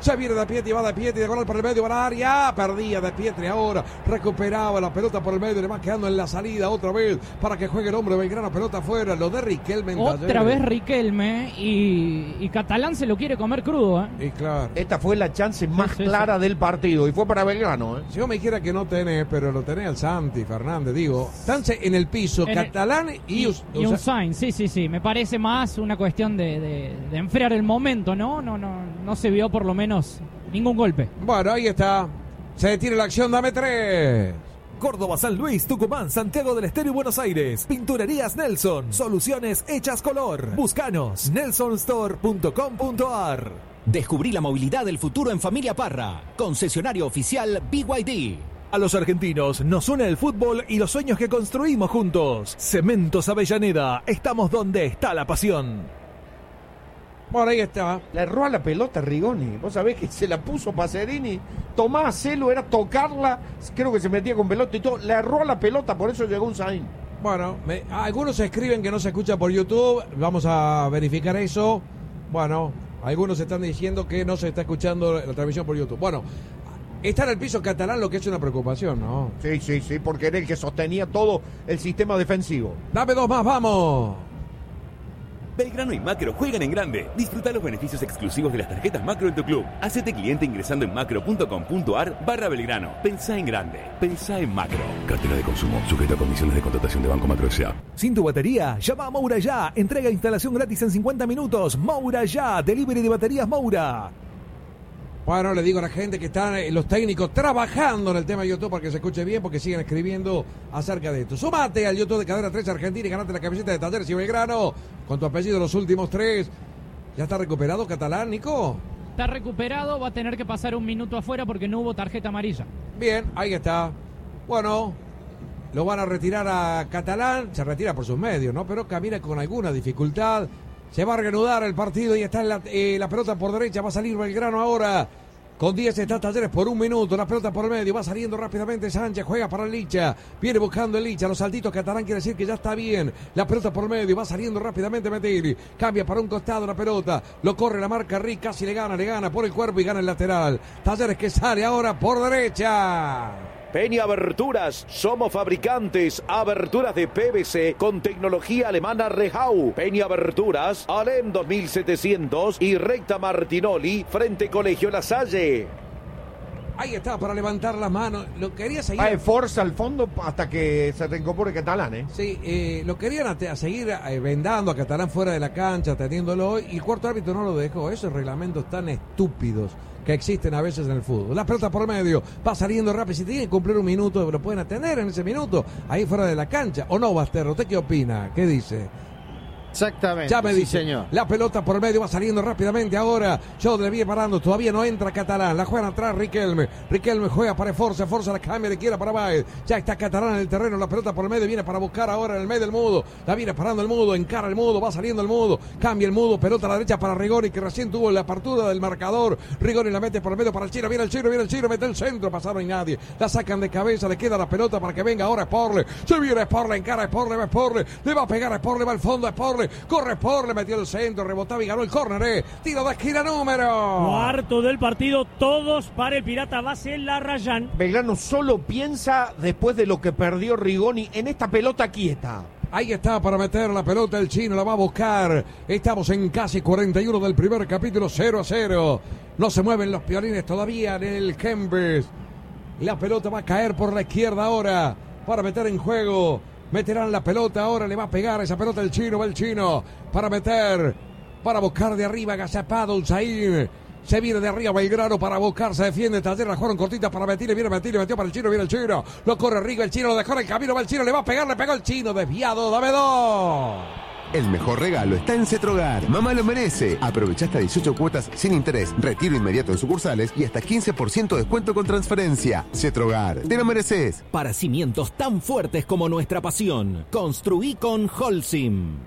Se viene De Pietri, va De Pietri, de gol para el medio, va al área. Perdía De Pietri ahora. Recuperaba la pelota por el medio. Le va quedando en la salida otra vez para que juegue el hombre Belgrano. Pelota afuera. Lo de Riquelme. Otra vez Riquelme. Y Catalán se lo quiere comer crudo, ¿eh? Y claro. Esta fue la chance más clara del partido. Y fue para Belgrano, ¿eh? Si yo me dijera que no tenés, pero lo tenés al Santi Fernández, digo. Estánse en el piso, Catalán y Usain. Sí. Me parece más una cuestión de enfriar el momento, ¿no? No se vio por lo menos ningún golpe. Bueno, ahí está. Se detiene la acción, dame 3. Córdoba, San Luis, Tucumán, Santiago del Estero y Buenos Aires. Pinturerías Nelson. Soluciones hechas color. Búscanos. nelsonstore.com.ar. Descubrí la movilidad del futuro en Familia Parra. Concesionario oficial BYD. A los argentinos nos une el fútbol y los sueños que construimos juntos. Cementos Avellaneda. Estamos donde está la pasión. Bueno, ahí está. Le erró a la pelota Rigoni. Vos sabés que se la puso Pacerini. Tomás Celo era tocarla. Creo que se metía con pelota y todo. Le erró a la pelota, por eso llegó Usain. Bueno, algunos escriben que no se escucha por YouTube. Vamos a verificar eso. Bueno, algunos están diciendo que no se está escuchando la transmisión por YouTube. Bueno, está en el piso Catalán, lo que es una preocupación, ¿no? Sí, porque era el que sostenía todo el sistema defensivo. Dame 2 más, vamos. Belgrano y Macro juegan en grande. Disfruta los beneficios exclusivos de las tarjetas Macro en tu club. Hacete cliente ingresando en macro.com.ar/Belgrano. Pensá en grande. Pensá en Macro. Cartera de consumo. Sujeta a condiciones de contratación de Banco Macro S.A. Sin tu batería, llama a Moura Ya. Entrega e instalación gratis en 50 minutos. Moura Ya. Delivery de baterías Moura. Bueno, le digo a la gente que están los técnicos trabajando en el tema de YouTube para que se escuche bien, porque siguen escribiendo acerca de esto. Sumate al YouTube de Cadena 3 Argentina y ganate la camiseta de Talleres y Belgrano con tu apellido los últimos 3. ¿Ya está recuperado Catalán, Nico? Está recuperado, va a tener que pasar un minuto afuera porque no hubo tarjeta amarilla. Bien, ahí está. Bueno, lo van a retirar a Catalán, se retira por sus medios, ¿no? Pero camina con alguna dificultad. Se va a reanudar el partido y está en la pelota por derecha. Va a salir Belgrano ahora. Con 10 está Talleres por 1 minuto. La pelota por el medio. Va saliendo rápidamente Sánchez. Juega para el Licha. Viene buscando el Licha. Los saltitos Catalán quiere decir que ya está bien. La pelota por el medio. Va saliendo rápidamente Metelli. Cambia para un costado la pelota. Lo corre la marca Rick. Casi le gana por el cuerpo y gana el lateral. Talleres que sale ahora por derecha. Peña Aberturas, somos fabricantes, aberturas de PVC con tecnología alemana Rehau. Peña Aberturas, Alem 2700 y Recta Martinoli, frente Colegio La Salle. Ahí está para levantar las manos. Lo quería seguir. Va de fuerza al fondo hasta que se reincorpore Catalán, ¿eh? Sí, lo querían a seguir vendando a Catalán fuera de la cancha, teniéndolo. Y el cuarto árbitro no lo dejó. Esos reglamentos tan estúpidos que existen a veces en el fútbol. La pelota por medio, va saliendo rápido. Si tiene que cumplir un minuto, lo pueden atender en ese minuto, ahí fuera de la cancha. ¿O no, Basterro? ¿Usted qué opina? ¿Qué dice? Exactamente. Ya me sí, dice, señor. La pelota por medio va saliendo rápidamente ahora. Jodle viene parando, todavía no entra Catalán. La juegan atrás Riquelme. Riquelme juega para Forza la cambia de quiera para Baez. Ya está Catalán en el terreno. La pelota por medio viene para buscar ahora en el medio del Mudo. La viene parando el Mudo, encara el Mudo, va saliendo el Mudo. Cambia el Mudo, pelota a la derecha para Rigoni, que recién tuvo la apertura del marcador. Rigoni la mete por el medio para el Chino. Viene el Chino, mete el centro. Pasaron y nadie. La sacan de cabeza, le queda la pelota para que venga ahora Sporle. Se viene Sporle, encara Sporle, va Sporle. Le va a pegar a Sporle, va al fondo a Sporle. Corre Sporle. Le metió el centro, rebotaba y ganó el córner, tiro de esquina número. Cuarto del partido, todos para el Pirata Base Larrayán. Belgrano solo piensa después de lo que perdió Rigoni en esta pelota quieta. Ahí está para meter la pelota el Chino, la va a buscar. Estamos en casi 41 del primer capítulo, 0-0. No se mueven los piolines todavía en el Kempes. La pelota va a caer por la izquierda ahora para meter en juego. Meterán la pelota ahora, le va a pegar esa pelota el Chino, va el Chino para meter, para buscar de arriba, agazapado Usain. Se viene de arriba Belgrano para buscar, se defiende Talleres, la jugaron cortita para Metilli, viene Metilli, metió para el Chino, viene el Chino, lo corre arriba el Chino, lo dejó en el camino, va el Chino, le va a pegar, le pegó el Chino, desviado, dame 2. El mejor regalo está en Cetrogar. Mamá lo merece. Aprovecha hasta 18 cuotas sin interés, retiro inmediato en sucursales y hasta 15% de descuento con transferencia. Cetrogar, te lo mereces. Para cimientos tan fuertes como nuestra pasión, construí con Holcim.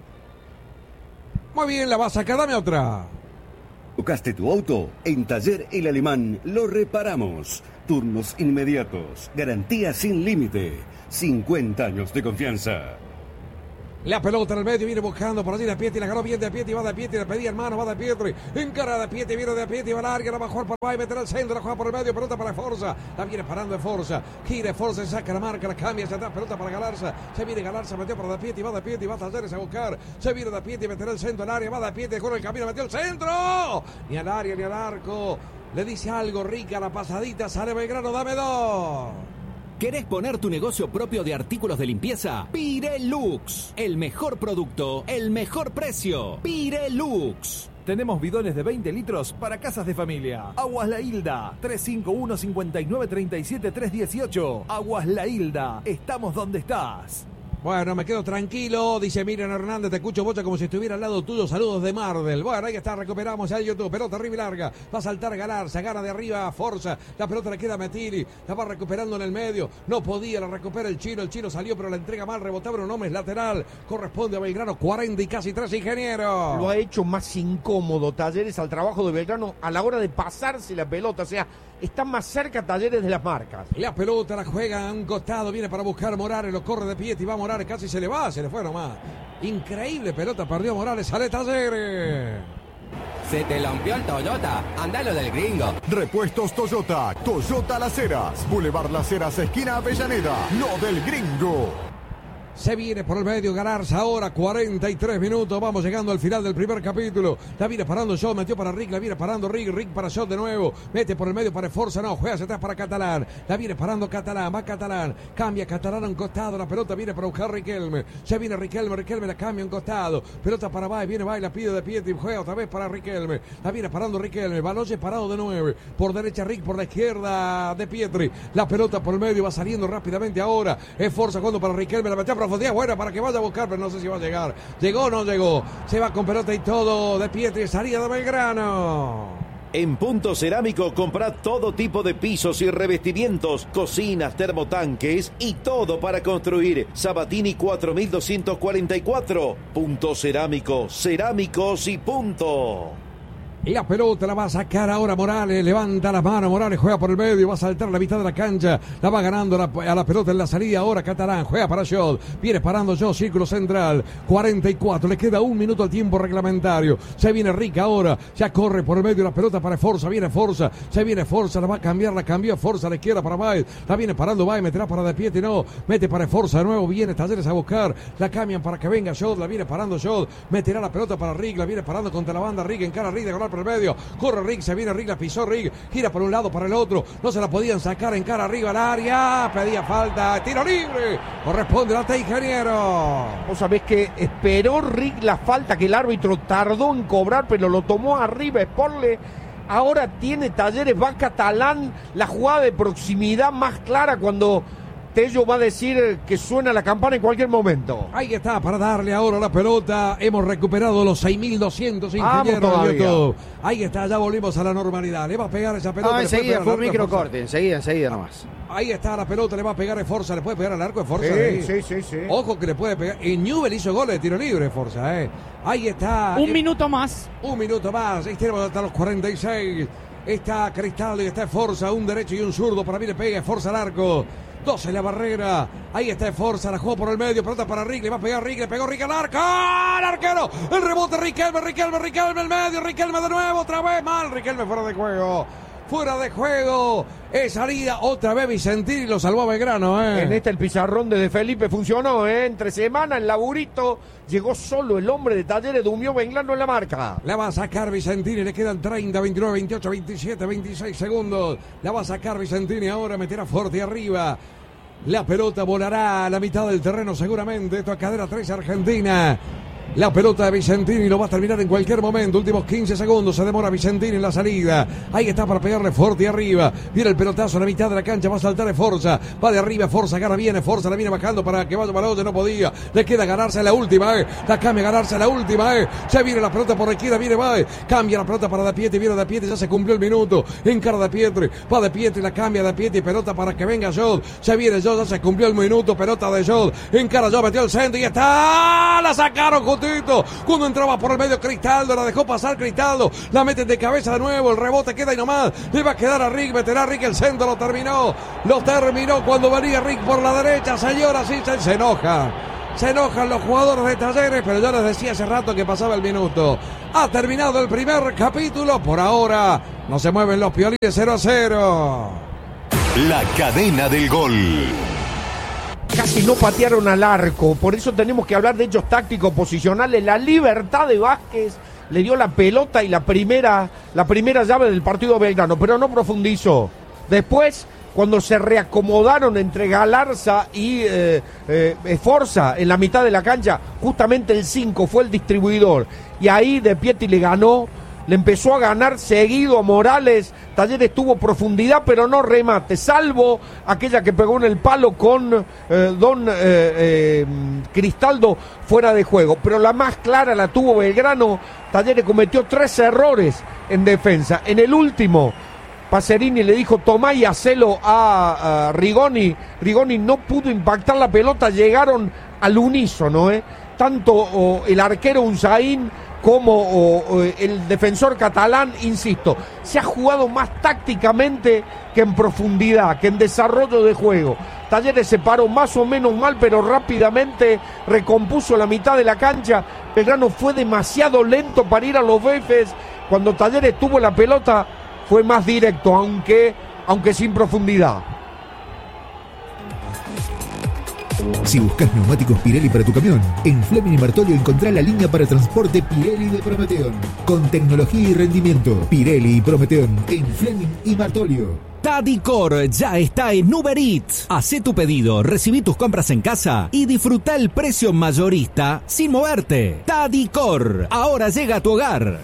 Muy bien, la vas a sacar, dame otra. ¿Tocaste tu auto? En Taller El Alemán lo reparamos. Turnos inmediatos, garantía sin límite, 50 años de confianza. La pelota en el medio, viene buscando por allí De Pietri, la ganó bien De Pietri, va De Pietri, le pedía en mano, va De Pietri, encara De Pietri, viene De Pietri, va larga, la va a jugar por ahí, meterá el centro, la juega por el medio, pelota para Forza, la viene parando de Forza, gira Forza, saca la marca, la cambia hacia atrás, pelota para Galarza, se viene Galarza, metió para De Pietri, va Talleres a buscar, se viene De Pietri, meterá el centro al área, va De Pietri, corre el camino, metió el centro, ni al área, ni al arco, le dice algo Rica, la pasadita, sale Belgrano, dame 2. ¿Querés poner tu negocio propio de artículos de limpieza? Pirelux. El mejor producto, el mejor precio. Pirelux. Tenemos bidones de 20 litros para casas de familia. Aguas La Hilda, 351-5937-318. Aguas La Hilda, estamos donde estás. Bueno, me quedo tranquilo, dice Miriam Hernández, te escucho bocha como si estuviera al lado tuyo, saludos de Mardel. Bueno, ahí está, recuperamos ya el YouTube, pelota arriba y larga, va a saltar Galarza, gana de arriba Forza, la pelota le queda a Metilli, la va recuperando en el medio, no podía, la recupera el chino salió pero la entrega mal, rebotaba en un hombre lateral, corresponde a Belgrano, 40 y casi 3, ingeniero. Lo ha hecho más incómodo Talleres al trabajo de Belgrano a la hora de pasarse la pelota, o sea, está más cerca Talleres de las marcas. La pelota la juega a un costado, viene para buscar Morales, lo corre de Pietri, va Morales, casi se le fue nomás. Increíble pelota, perdió Morales, sale Talleres. Se te lampió el Toyota, andalo del gringo. Repuestos Toyota, Toyota Las Heras, Boulevard Las Heras, esquina Avellaneda, lo del gringo. Se viene por el medio Galarza ahora, 43 minutos, vamos llegando al final del primer capítulo. La viene parando Shot, metió para Rick, la viene parando Rick para Shot de nuevo. Mete por el medio para Forza, no, juega hacia atrás para Catalán. La viene parando Catalán, va Catalán, cambia Catalán a un costado, la pelota viene para buscar Riquelme. Se viene Riquelme la cambia a un costado. Pelota para Bay, viene Bay, la pide De Pietri, juega otra vez para Riquelme. La viene parando Riquelme, Baloye parado de 9. Por derecha Rick, por la izquierda De Pietri. La pelota por el medio va saliendo rápidamente ahora. Es Forza cuando para Riquelme, la metió a profundidad buena para que vaya a buscar, pero no sé si va a llegar. Llegó o no llegó. Se va con pelota y todo. De Pietri, salida de Belgrano. En Punto Cerámico comprá todo tipo de pisos y revestimientos, cocinas, termotanques y todo para construir. Sabatini 4244. Punto Cerámico, cerámicos y punto. Y la pelota la va a sacar ahora Morales, levanta la mano, Morales juega por el medio, va a saltar a la mitad de la cancha, la va ganando a la pelota en la salida ahora Catalán, juega para Shot, viene parando Shot, círculo central, 44, le queda 1 minuto al tiempo reglamentario, se viene Rica ahora, ya corre por el medio la pelota para Forza, viene Forza, se viene Forza, la va a cambiar, la cambió Forza a la izquierda para Baez, la viene parando Baez, meterá para De Pietri, no, mete para Forza de nuevo, viene Talleres a buscar, la cambian para que venga Shot, la viene parando Shot, meterá la pelota para Rick, la viene parando contra la banda Rick, encara Rick de ganar por el medio, corre Rick, se viene Rick, la pisó Rick, gira por un lado para el otro, no se la podían sacar, encara arriba al área, pedía falta, tiro libre, corresponde al ingeniero. Vos sabés que esperó Rick la falta que el árbitro tardó en cobrar, pero lo tomó arriba, Sporle. Ahora tiene Talleres, va Catalán, la jugada de proximidad más clara cuando Tello va a decir que suena la campana en cualquier momento. Ahí está, para darle ahora la pelota. Hemos recuperado los 6.200 ingenieros de YouTube. Ahí está, ya volvimos a la normalidad. Le va a pegar esa pelota. No, enseguida fue un microcorte, enseguida nomás. Ahí está la pelota, le va a pegar a Forza, le puede pegar al arco de Forza. Sí. Ojo que le puede pegar. Y Newell hizo goles de tiro libre, Forza. Ahí está. Un minuto más. Un minuto más. Ahí tenemos hasta los 46. Está Cristaldo y está Forza, un derecho y un zurdo. Para mí le pega Forza al arco. 12 en la barrera. Ahí está Forza, la jugó por el medio. Pelota para Rick, le va a pegar Rick, le pegó Rick al arco. ¡El arquero! El rebote Riquelme el medio. Riquelme de nuevo, otra vez mal. Riquelme fuera de juego. Fuera de juego. Es salida otra vez Vicentini, lo salvó a Belgrano. En el pizarrón de Felipe funcionó. Entre semana, el laburito. Llegó solo el hombre de Talleres, durmió Belgrano en la marca. La va a sacar Vicentini, le quedan 30, 29, 28, 27, 26 segundos. La va a sacar Vicentini ahora, meterá fuerte arriba. La pelota volará a la mitad del terreno seguramente. Esto a cadera 13 Argentina. La pelota de Vicentini lo va a terminar en cualquier momento. Últimos 15 segundos. Se demora Vicentini en la salida. Ahí está para pegarle fuerte arriba. Viene el pelotazo a la mitad de la cancha. Va a saltar de Forza. Va de arriba. Forza gana viene. Forza la viene bajando para que vaya Baloye. No podía. Le queda ganarse la última. La cambia ganarse la última. Se viene la pelota por la izquierda. Viene Baez. Cambia la pelota para De Pietri. Viene De Pietri. Ya se cumplió el minuto. Encara De Pietri. Va De Pietri. La cambia De Pietri. Pelota para que venga Jod. Se viene Jod. Ya se cumplió el minuto. Pelota de Jod. Encara Jod. Metió el centro y está. La sacaron justito. Cuando entraba por el medio Cristaldo, la dejó pasar Cristaldo, la meten de cabeza de nuevo, el rebote queda y nomás, le va a quedar a Rick, meterá a Rick el centro, lo terminó cuando venía Rick por la derecha, señora, sí, se enoja Se enojan los jugadores de Talleres, pero yo les decía hace rato que pasaba el minuto. Ha terminado el primer capítulo. Por ahora no se mueven los piolines. 0-0. La cadena del gol. Casi no patearon al arco, por eso tenemos que hablar de hechos tácticos posicionales. La libertad de Vázquez le dio la pelota y la primera llave del partido a Belgrano, pero no profundizó. Después, cuando se reacomodaron entre Galarza y Esforza en la mitad de la cancha, justamente el 5 fue el distribuidor, y ahí De Pietri le ganó. Le empezó a ganar seguido a Morales. Talleres tuvo profundidad, pero no remate, salvo aquella que pegó en el palo con Cristaldo fuera de juego. Pero la más clara la tuvo Belgrano. Talleres cometió 3 errores en defensa. En el último, Pacerini le dijo: tomá y hacelo a Rigoni. Rigoni no pudo impactar la pelota, llegaron al unísono, tanto el arquero Unzaín como el defensor catalán. Insisto, se ha jugado más tácticamente que en profundidad, que en desarrollo de juego. Talleres se paró más o menos mal, pero rápidamente recompuso la mitad de la cancha. Belgrano fue demasiado lento para ir a los befes. Cuando Talleres tuvo la pelota fue más directo, aunque sin profundidad. Si buscas neumáticos Pirelli para tu camión, en Fleming y Martolio encontrá la línea para transporte Pirelli de Prometeon. Con tecnología y rendimiento, Pirelli y Prometeon en Fleming y Martolio. Tadicor ya está en Uber Eats. Hacé tu pedido, recibí tus compras en casa y disfruta el precio mayorista sin moverte. Tadicor, ahora llega a tu hogar.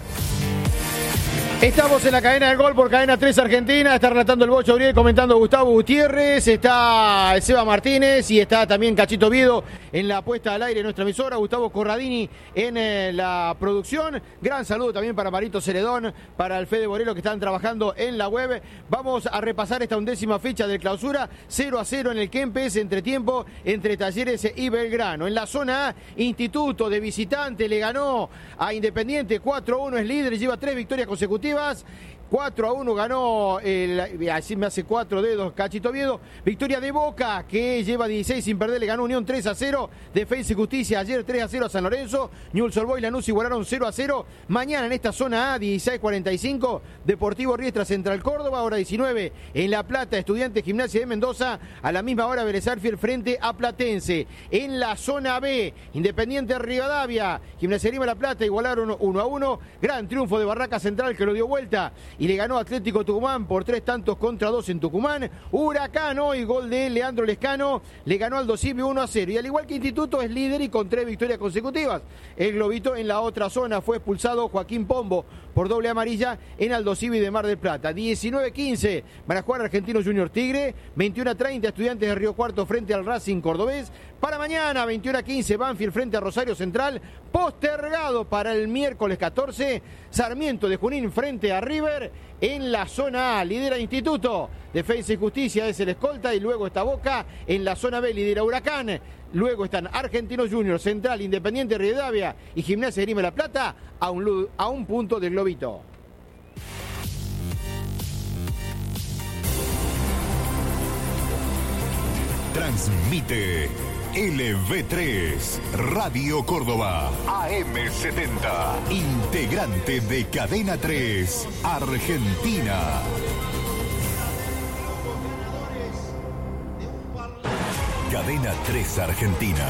Estamos en la cadena del gol por Cadena 3 Argentina. Está relatando el Bocho Uriel, comentando Gustavo Gutiérrez. Está Seba Martínez y está también Cachito Viedo en la puesta al aire de nuestra emisora. Gustavo Corradini en la producción. Gran saludo también para Marito Celedón, para el Fede Borelo que están trabajando en la web. Vamos a repasar esta 11ª fecha de clausura. 0-0 en el Kempes, entretiempo entre Talleres y Belgrano. En la zona A, Instituto de visitante le ganó a Independiente 4-1, es líder y lleva 3 victorias consecutivas. 4-1 ganó, así me hace 4 dedos Cachito Viedo. Victoria de Boca, que lleva 16 sin perder, le ganó Unión 3-0. Defensa y Justicia ayer 3-0 a San Lorenzo. Newell's Old Boys y Lanús igualaron 0-0. Mañana en esta zona A, 16:45, Deportivo Riestra Central Córdoba, hora 19. En La Plata, Estudiantes Gimnasia de Mendoza, a la misma hora Vélez Sarsfield frente a Platense. En la zona B, Independiente Rivadavia, Gimnasia de Lima La Plata igualaron 1-1. Gran triunfo de Barraca Central, que lo dio vuelta y le ganó Atlético Tucumán por 3-2 en Tucumán. Huracán hoy, gol de Leandro Lescano, le ganó Aldo Civi 1-0. Y al igual que Instituto es líder y con 3 victorias consecutivas. El globito en la otra zona fue expulsado Joaquín Pombo por doble amarilla en Aldo Civi de Mar del Plata. 19-15 van a jugar Argentino Junior Tigre. 21-30 Estudiantes de Río Cuarto frente al Racing Cordobés. Para mañana 21-15 Banfield frente a Rosario Central. Postergado para el miércoles 14 Sarmiento de Junín frente a River. En la zona A lidera Instituto, Defensa y Justicia es el escolta, y luego está Boca. En la zona B lidera Huracán, luego están Argentinos Juniors, Central, Independiente Rivadavia y Gimnasia de Lima La Plata a un punto del globito. Transmite LV3 Radio Córdoba AM70, integrante de Cadena 3 Argentina. Cadena 3 Argentina.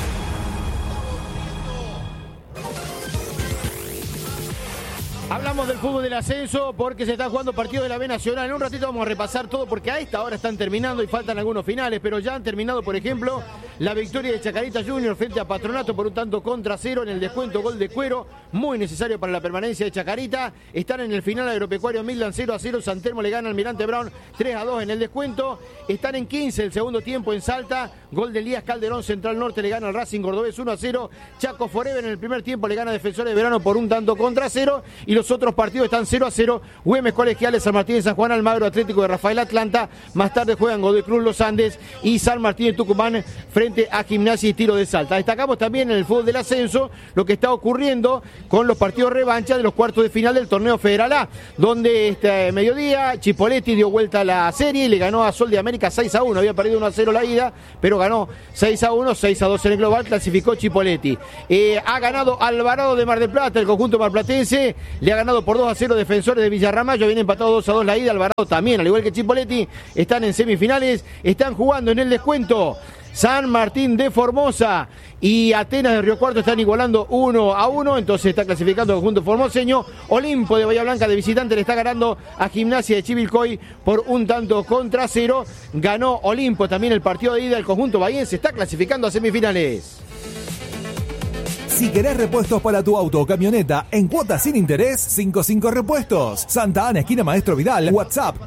Hablamos del fútbol del ascenso porque se está jugando partido de la B Nacional. En un ratito vamos a repasar todo porque a esta hora están terminando y faltan algunos finales, pero ya han terminado, por ejemplo, la victoria de Chacarita Junior frente a Patronato por un tanto contra 0 en el descuento, gol de Cuero, muy necesario para la permanencia de Chacarita. Están en el final Agropecuario Midland 0-0, San Telmo le gana al Almirante Brown 3-2 en el descuento. Están en 15 el segundo tiempo en Salta, gol de Elías Calderón, Central Norte le gana al Racing Cordobés 1-0. Chaco Forever en el primer tiempo le gana a Defensores de Verano por un tanto contra 0. Y los otros partidos están 0-0. Güemes Colegiales, San Martín de San Juan, Almagro Atlético de Rafael Atlanta. Más tarde juegan Godoy Cruz Los Andes y San Martín de Tucumán frente a Gimnasia y Tiro de Salta. Destacamos también en el fútbol del ascenso lo que está ocurriendo con los partidos revancha de los cuartos de final del torneo Federal A, donde este mediodía Chipoletti dio vuelta a la serie y le ganó a Sol de América 6-1. Había perdido 1-0 la ida, pero ganó 6-1, 6-2 en el global, clasificó Chipoletti. Ha ganado Alvarado de Mar del Plata, el conjunto marplatense, le ha ganado por 2-0 Defensores de Villarramayo, viene empatado 2-2 la ida. Alvarado también, al igual que Chipoletti, están en semifinales, están jugando en el descuento. San Martín de Formosa y Atenas de Río Cuarto están igualando 1-1, entonces está clasificando el conjunto formoseño. Olimpo de Bahía Blanca de visitante le está ganando a Gimnasia de Chivilcoy por 1-0. Ganó Olimpo también el partido de ida, el conjunto bahiense está clasificando a semifinales. Si querés repuestos para tu auto o camioneta en cuotas sin interés, 55 Repuestos. Santa Ana, esquina Maestro Vidal. WhatsApp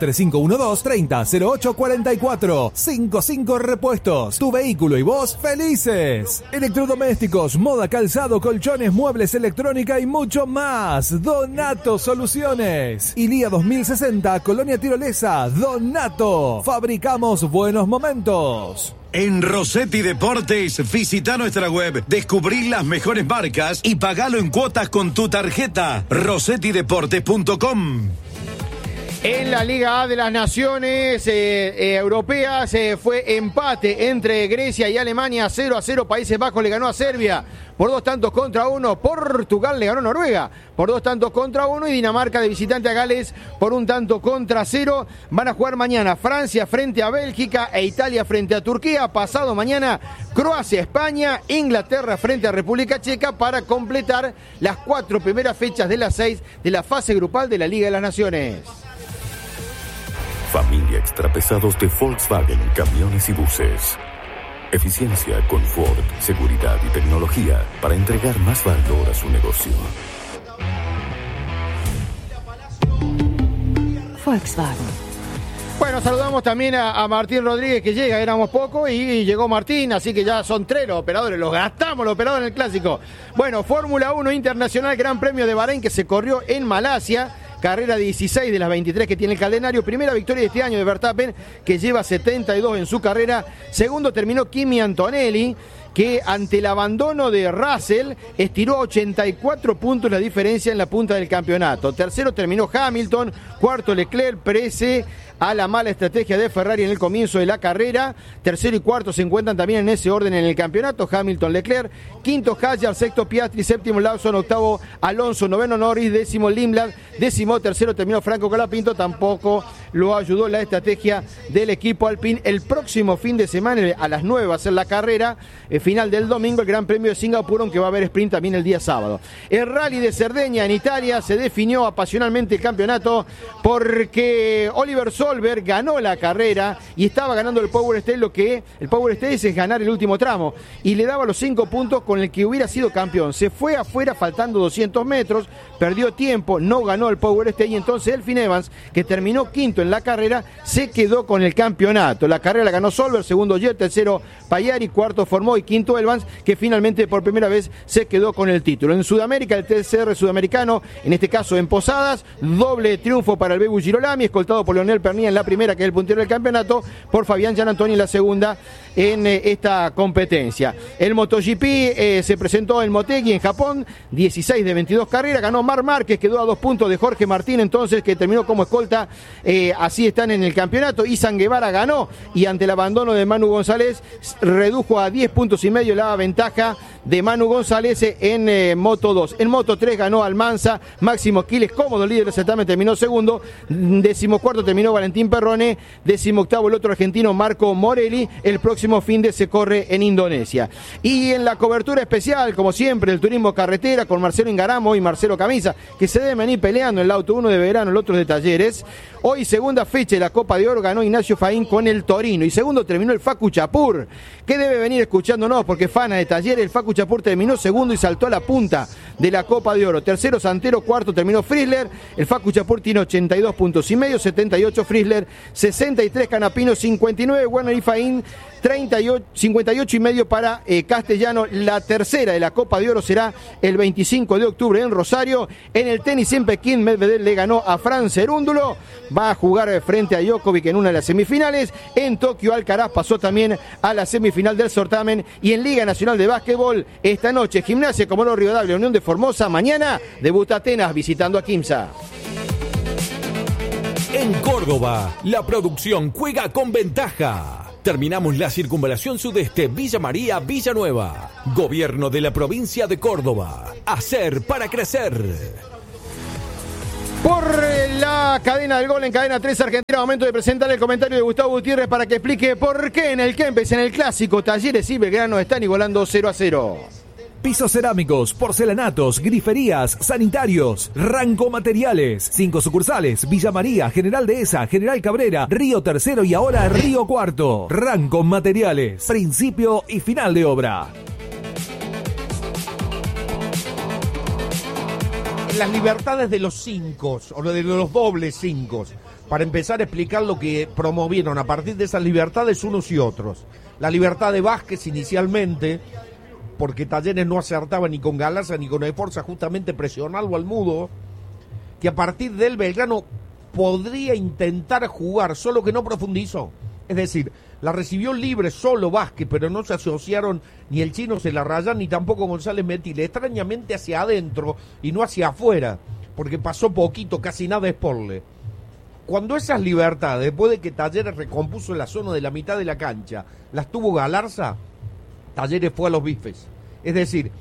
3512-300844. 55 Repuestos. Tu vehículo y vos felices. Electrodomésticos, moda, calzado, colchones, muebles, electrónica y mucho más. Donato Soluciones. Ilía 2060, Colonia Tirolesa. Donato. Fabricamos buenos momentos. En Rossetti Deportes, visita nuestra web, descubrí las mejores marcas y pagalo en cuotas con tu tarjeta. rossettideportes.com. En la Liga A de las Naciones Europeas fue empate entre Grecia y Alemania, 0-0. Países Bajos le ganó a Serbia por 2-1. Portugal le ganó a Noruega por 2-1 y Dinamarca de visitante a Gales por 1-0. Van a jugar mañana Francia frente a Bélgica e Italia frente a Turquía. Pasado mañana Croacia, España, Inglaterra frente a República Checa para completar las 4 primeras fechas de las 6 de la fase grupal de la Liga de las Naciones. Familia Extrapesados de Volkswagen, camiones y buses. Eficiencia, confort, seguridad y tecnología para entregar más valor a su negocio. Volkswagen. Bueno, saludamos también a Martín Rodríguez que llega, éramos pocos y llegó Martín, así que ya son 3 los operadores, los gastamos los operadores en el clásico. Bueno, Fórmula 1 Internacional, Gran Premio de Bahrein que se corrió en Malasia. Carrera 16 de las 23 que tiene el calendario. Primera victoria de este año de Verstappen, que lleva 72 en su carrera. Segundo terminó Kimi Antonelli, que ante el abandono de Russell estiró 84 puntos la diferencia en la punta del campeonato. Tercero terminó Hamilton. Cuarto Leclerc, pese a la mala estrategia de Ferrari en el comienzo de la carrera. Tercero y cuarto se encuentran también en ese orden en el campeonato, Hamilton, Leclerc. Quinto Hadjar, sexto Piastri, séptimo Lawson, octavo Alonso, noveno Norris, décimo Lindblad, décimo tercero terminó Franco Colapinto. Tampoco lo ayudó la estrategia del equipo Alpine. El próximo fin de semana a las 9 va a ser la carrera final del domingo, el Gran Premio de Singapur, aunque va a haber sprint también el día sábado. El Rally de Cerdeña en Italia se definió apasionalmente el campeonato porque Oliver Solberg ganó la carrera y estaba ganando el Power Stage. Lo que el Power Stage es ganar el último tramo y le daba los 5 puntos con el que hubiera sido campeón. Se fue afuera faltando 200 metros, perdió tiempo, no ganó el Power Stage y entonces Elfyn Evans, que terminó quinto en la carrera, se quedó con el campeonato. La carrera la ganó Solberg, segundo Jet, tercero Pagliari, cuarto Formó y quinto Evans, que finalmente por primera vez se quedó con el título. En Sudamérica, el TCR sudamericano, en este caso en Posadas, doble triunfo para el Bebu Girolami, escoltado por Leonel Pernía en la primera, que es el puntero del campeonato, por Fabián Gianantoni en la segunda en esta competencia. El MotoGP se presentó en Motegi en Japón, 16 de 22 carreras, ganó Marc Márquez, quedó a 2 puntos de Jorge Martín, entonces, que terminó como escolta. Así están en el campeonato. Izan Guevara ganó y ante el abandono de Manu González redujo a 10 puntos y medio la ventaja de Manu González en Moto 2. En Moto 3 ganó Almanza, Máximo Quiles, cómodo líder del certamen, terminó segundo. 14º terminó Valentín Perrone, 18º el otro argentino Marco Morelli. El próximo fin de se corre en Indonesia. Y en la cobertura especial, como siempre, el turismo carretera con Marcelo Ingaramo y Marcelo Camisa, que se deben venir peleando en el auto, uno de verano, el otro de talleres. Hoy se segunda fecha de la Copa de Oro ganó Ignacio Faín con el Torino. Y segundo terminó el Facu Chapur, que debe venir escuchándonos porque fana de Talleres. El Facu Chapur terminó segundo y saltó a la punta de la Copa de Oro. Tercero Santero, cuarto terminó Frizzler. El Facu Chapur tiene 82 puntos y medio, 78 Frizzler, 63 Canapino, 59 Werner y Faín, 58 y medio para Castellano. La tercera de la Copa de Oro será el 25 de octubre en Rosario. En el tenis en Pekín, Medvedev le ganó a Fran Cerúndulo. Va a jugar frente a Djokovic en una de las semifinales. En Tokio, Alcaraz pasó también a la semifinal del certamen. Y en Liga Nacional de Básquetbol, esta noche, Gimnasia Comodoro Rivadavia, Unión de Formosa. Mañana debuta Atenas visitando a Quimsa. En Córdoba, la producción juega con ventaja. Terminamos la circunvalación sudeste Villa María, Villanueva. Gobierno de la provincia de Córdoba. Hacer para crecer. Por la cadena del gol en Cadena 3 Argentina, momento de presentar el comentario de Gustavo Gutiérrez para que explique por qué en el Kempes, en el clásico, Talleres y Belgrano están igualando 0-0. Pisos cerámicos, porcelanatos, griferías, sanitarios, Ranco Materiales. 5 sucursales: Villa María, General Dehesa, General Cabrera, Río Tercero y ahora Río Cuarto. Ranco Materiales, principio y final de obra. Las libertades de los 5, o de los dobles 5, para empezar a explicar lo que promovieron a partir de esas libertades unos y otros. La libertad de Vázquez inicialmente, porque Talleres no acertaba ni con Galarza ni con Esforza, justamente presionarlo al mudo, que a partir del Belgrano podría intentar jugar, solo que no profundizó. Es decir, la recibió libre solo Vázquez, pero no se asociaron ni el Chino Celarrayán ni tampoco González Metil, extrañamente hacia adentro y no hacia afuera, porque pasó poquito, casi nada es porle. Cuando esas libertades, después de que Talleres recompuso la zona de la mitad de la cancha, las tuvo Galarza, Talleres fue a los bifes. Es decir,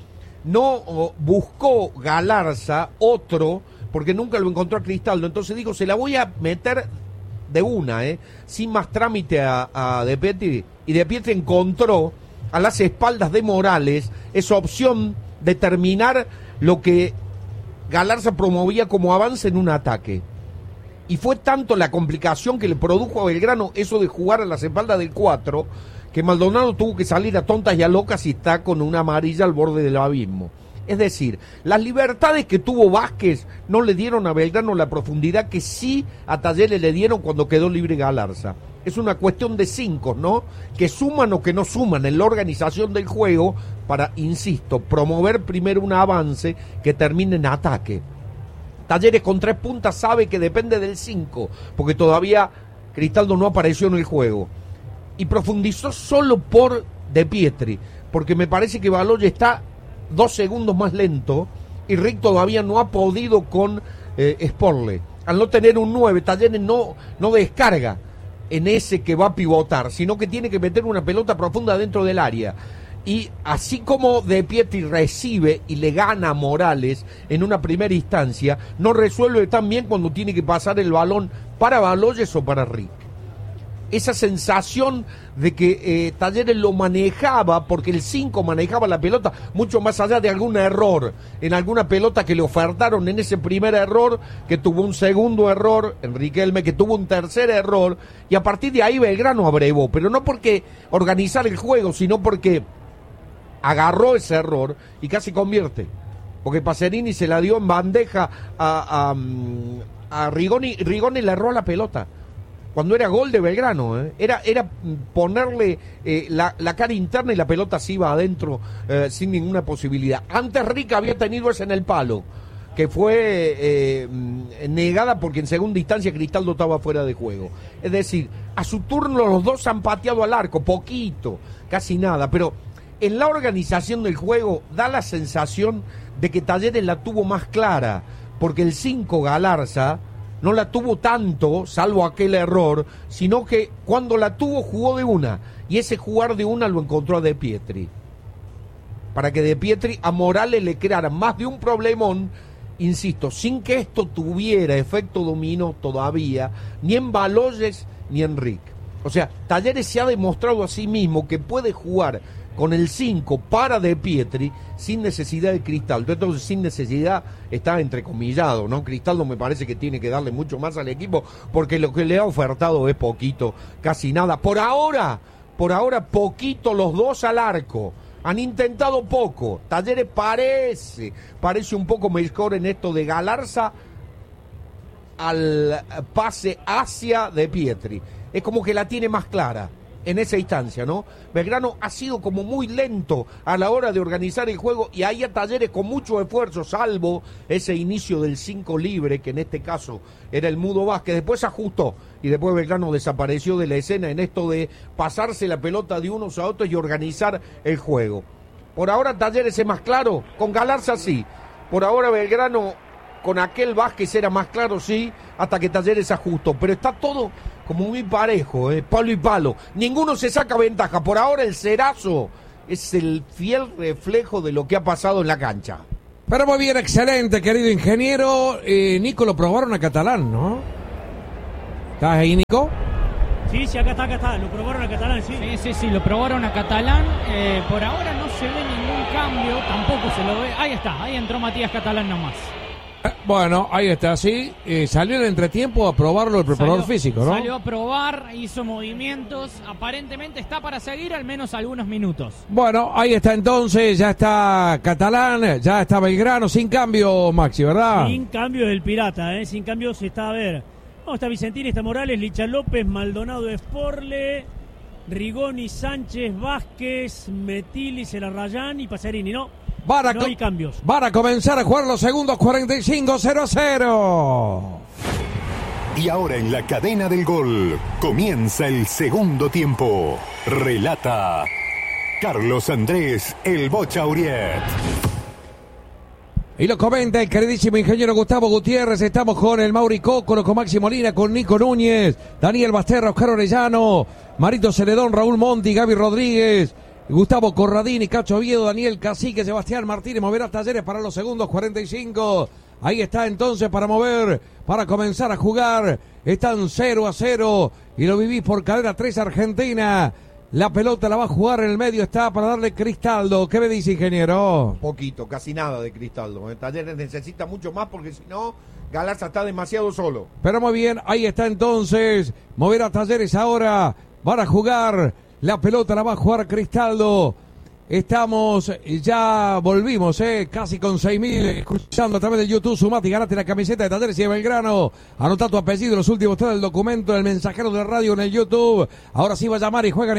no buscó Galarza otro, porque nunca lo encontró a Cristaldo. Entonces dijo, se la voy a meter de una, sin más trámite a De Pietri. Y De Pietri encontró a las espaldas de Morales esa opción de terminar lo que Galarza promovía como avance en un ataque. Y fue tanto la complicación que le produjo a Belgrano eso de jugar a las espaldas del 4, que Maldonado tuvo que salir a tontas y a locas y está con una amarilla al borde del abismo. Es decir, las libertades que tuvo Vázquez no le dieron a Belgrano la profundidad que sí a Talleres le dieron cuando quedó libre Galarza. Es una cuestión de 5, ¿no? Que suman o que no suman en la organización del juego para, insisto, promover primero un avance que termine en ataque. Talleres con 3 puntas sabe que depende del 5, porque todavía Cristaldo no apareció en el juego. Y profundizó solo por De Pietri, porque me parece que Baloy está 2 segundos más lento y Rick todavía no ha podido con Sporle. Al no tener un 9, Talleres no descarga en ese que va a pivotar, sino que tiene que meter una pelota profunda dentro del área. Y así como De Pietri recibe y le gana a Morales en una primera instancia, no resuelve tan bien cuando tiene que pasar el balón para Baloyes o para Rick. Esa sensación de que Talleres lo manejaba, porque el 5 manejaba la pelota mucho más allá de algún error, en alguna pelota que le ofertaron en ese primer error, que tuvo un segundo error, Riquelme, que tuvo un tercer error, y a partir de ahí Belgrano abrevó, pero no porque organizar el juego, sino porque agarró ese error y casi convierte, porque Pacerini se la dio en bandeja a Rigoni. Rigoni le erró la pelota cuando era gol de Belgrano, era ponerle la cara interna y la pelota se iba adentro sin ninguna posibilidad. Antes Rick había tenido esa en el palo, que fue negada porque en segunda instancia Cristaldo estaba fuera de juego. Es decir, a su turno los dos han pateado al arco, poquito, casi nada, pero en la organización del juego da la sensación de que Talleres la tuvo más clara, porque el 5 Galarza no la tuvo tanto, salvo aquel error, sino que cuando la tuvo jugó de una, y ese jugar de una lo encontró a De Pietri, para que De Pietri a Morales le creara más de un problemón, insisto, sin que esto tuviera efecto dominó todavía, ni en Baloyes ni en Rick. O sea, Talleres se ha demostrado a sí mismo que puede jugar con el 5 para De Pietri, sin necesidad de Cristaldo. Entonces, sin necesidad está entrecomillado, ¿no? Cristaldo me parece que tiene que darle mucho más al equipo, porque lo que le ha ofertado es poquito, casi nada. Por ahora, poquito los dos al arco. Han intentado poco. Talleres parece un poco mejor en esto de Galarza al pase hacia De Pietri. Es como que la tiene más clara en esa instancia, ¿no? Belgrano ha sido como muy lento a la hora de organizar el juego, y ahí a Talleres con mucho esfuerzo, salvo ese inicio del 5 libre, que en este caso era el Mudo Vázquez, después ajustó, y después Belgrano desapareció de la escena en esto de pasarse la pelota de unos a otros y organizar el juego. Por ahora Talleres es más claro, con Galarza sí. Por ahora Belgrano con aquel Vázquez era más claro, sí, hasta que Talleres ajustó, pero está todo como muy parejo, palo y palo. Ninguno se saca ventaja. Por ahora el Cerazo es el fiel reflejo de lo que ha pasado en la cancha. Pero muy bien, excelente, querido ingeniero. Nico, lo probaron a Catalán, ¿no? ¿Estás ahí, Nico? Sí, acá está, lo probaron a Catalán, sí. Sí, lo probaron a Catalán. Por ahora no se ve ningún cambio, tampoco se lo ve. Ahí está, ahí entró Matías Catalán nomás. Bueno, ahí está, sí. Salió en el entretiempo a probarlo el preparador físico, ¿no? Salió a probar, hizo movimientos. Aparentemente está para seguir al menos algunos minutos. Bueno, ahí está entonces, ya está Catalán, ya está Belgrano, sin cambio, Maxi, ¿verdad? Sin cambio del Pirata, sin cambio se está a ver. No, está Vicentini, está Morales, Licha López, Maldonado Esporle, Rigoni, Sánchez, Vázquez, Metilis, Elarrayán y Pasarini, ¿no? No hay cambios. Van a comenzar a jugar los segundos 45, 0-0. Y ahora en la cadena del gol comienza el segundo tiempo. Relata Carlos Andrés El Bocha Uriet. Y lo comenta el queridísimo ingeniero Gustavo Gutiérrez. Estamos con el Mauri Cócolo, con Maxi Molina, con Nico Núñez, Daniel Basterra, Oscar Orellano, Marito Celedón, Raúl Monti, Gaby Rodríguez, Gustavo Corradini, Cacho Oviedo, Daniel Cacique, Sebastián Martínez. Moverá Talleres para los segundos 45. Ahí está entonces para mover, para comenzar a jugar. Están 0-0 y lo vivís por Cadena 3 Argentina. La pelota la va a jugar en el medio, está para darle Cristaldo. ¿Qué me dice, ingeniero? Poquito, casi nada de Cristaldo. Talleres necesita mucho más porque si no, Galarza está demasiado solo. Pero muy bien, ahí está entonces. Mover a Talleres ahora. Van a jugar. La pelota la va a jugar Cristaldo. Estamos, ya volvimos, casi con 6.000 escuchando a través de YouTube. Sumate y ganate la camiseta de Talleres y de Belgrano. Anotá tu apellido, los últimos tres del documento del mensajero de radio en el YouTube. Ahora sí va a llamar y juegan.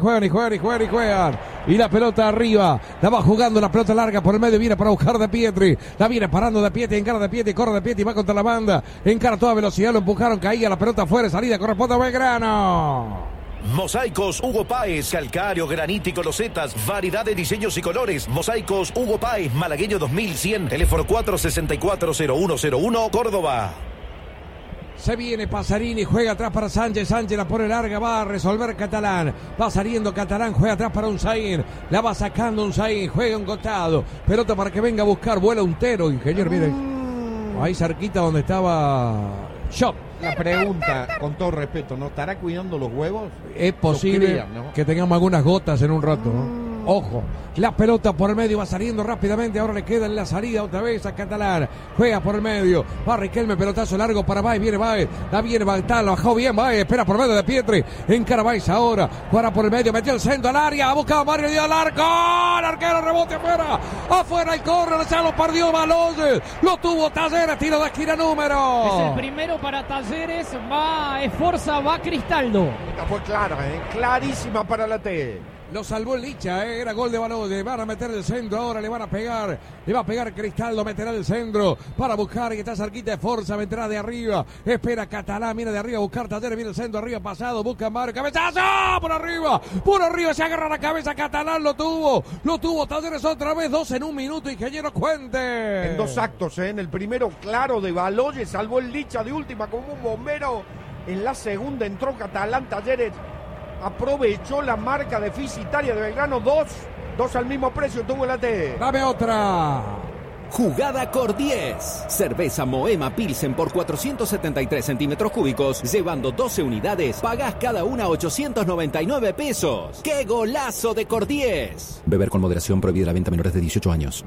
Y la pelota arriba, la va jugando, la pelota larga por el medio, viene para buscar De Pietri. La viene parando De Pietri, encara De Pietri, corre De Pietri, va contra la banda. Encara a toda velocidad, lo empujaron, caía la pelota afuera, salida, corresponde a Belgrano. Mosaicos Hugo Páez, calcáreo, granítico, losetas, variedad de diseños y colores. Mosaicos Hugo Páez, Malagueño 2100, teléfono 464-0101, Córdoba. Se viene Pasarini, juega atrás para Sánchez, Sánchez la pone larga, va a resolver Catalán, va saliendo Catalán, juega atrás para Unzaín, la va sacando Unzaín, juega un costado, pelota para que venga a buscar, vuela Untero, ingeniero, mire, ahí cerquita donde estaba Shop. La pregunta, con todo respeto, ¿no estará cuidando los huevos? Es posible que tengamos algunas gotas en un rato, ¿no? Ojo, la pelota por el medio va saliendo rápidamente, ahora le queda en la salida otra vez a Catalán, juega por el medio, va Riquelme, pelotazo largo para Baez, viene Baez, la viene Baltán, lo bajó bien Baez, espera por medio de Pietri, encara Baez ahora, juega por el medio, metió el centro al área, ha buscado Mario, dio al arco, el arquero rebote afuera el córner, ya lo perdió Baloyes, lo tuvo Talleres, tiro de esquina número. Es el primero para Talleres, va Esforza, va Cristaldo. Esta fue clara, clarísima para la T. Lo salvó el Licha, era gol de Baloyes. Van a meter el centro, ahora le van a pegar. Le va a pegar Cristaldo, meterá el centro para buscar y está cerquita de Forza, vendrá de arriba. Espera Catalán, viene de arriba a buscar Talleres, viene el centro arriba, pasado, busca Mario, cabezazo, por arriba, se agarra la cabeza Catalán, lo tuvo Talleres otra vez, 2 en un minuto, ingeniero, cuente. En 2 actos, en el primero claro de Baloyes, salvó el Licha de última como un bombero. En la segunda entró Catalán, Talleres aprovechó la marca deficitaria de Belgrano, 2 al mismo precio tuvo la T. Dame otra. Jugada Cordies. Cerveza Moema Pilsen por 473 centímetros cúbicos, llevando 12 unidades, pagás cada una 899 pesos. ¡Qué golazo de Cordies! Beber con moderación, prohibida la venta a menores de 18 años.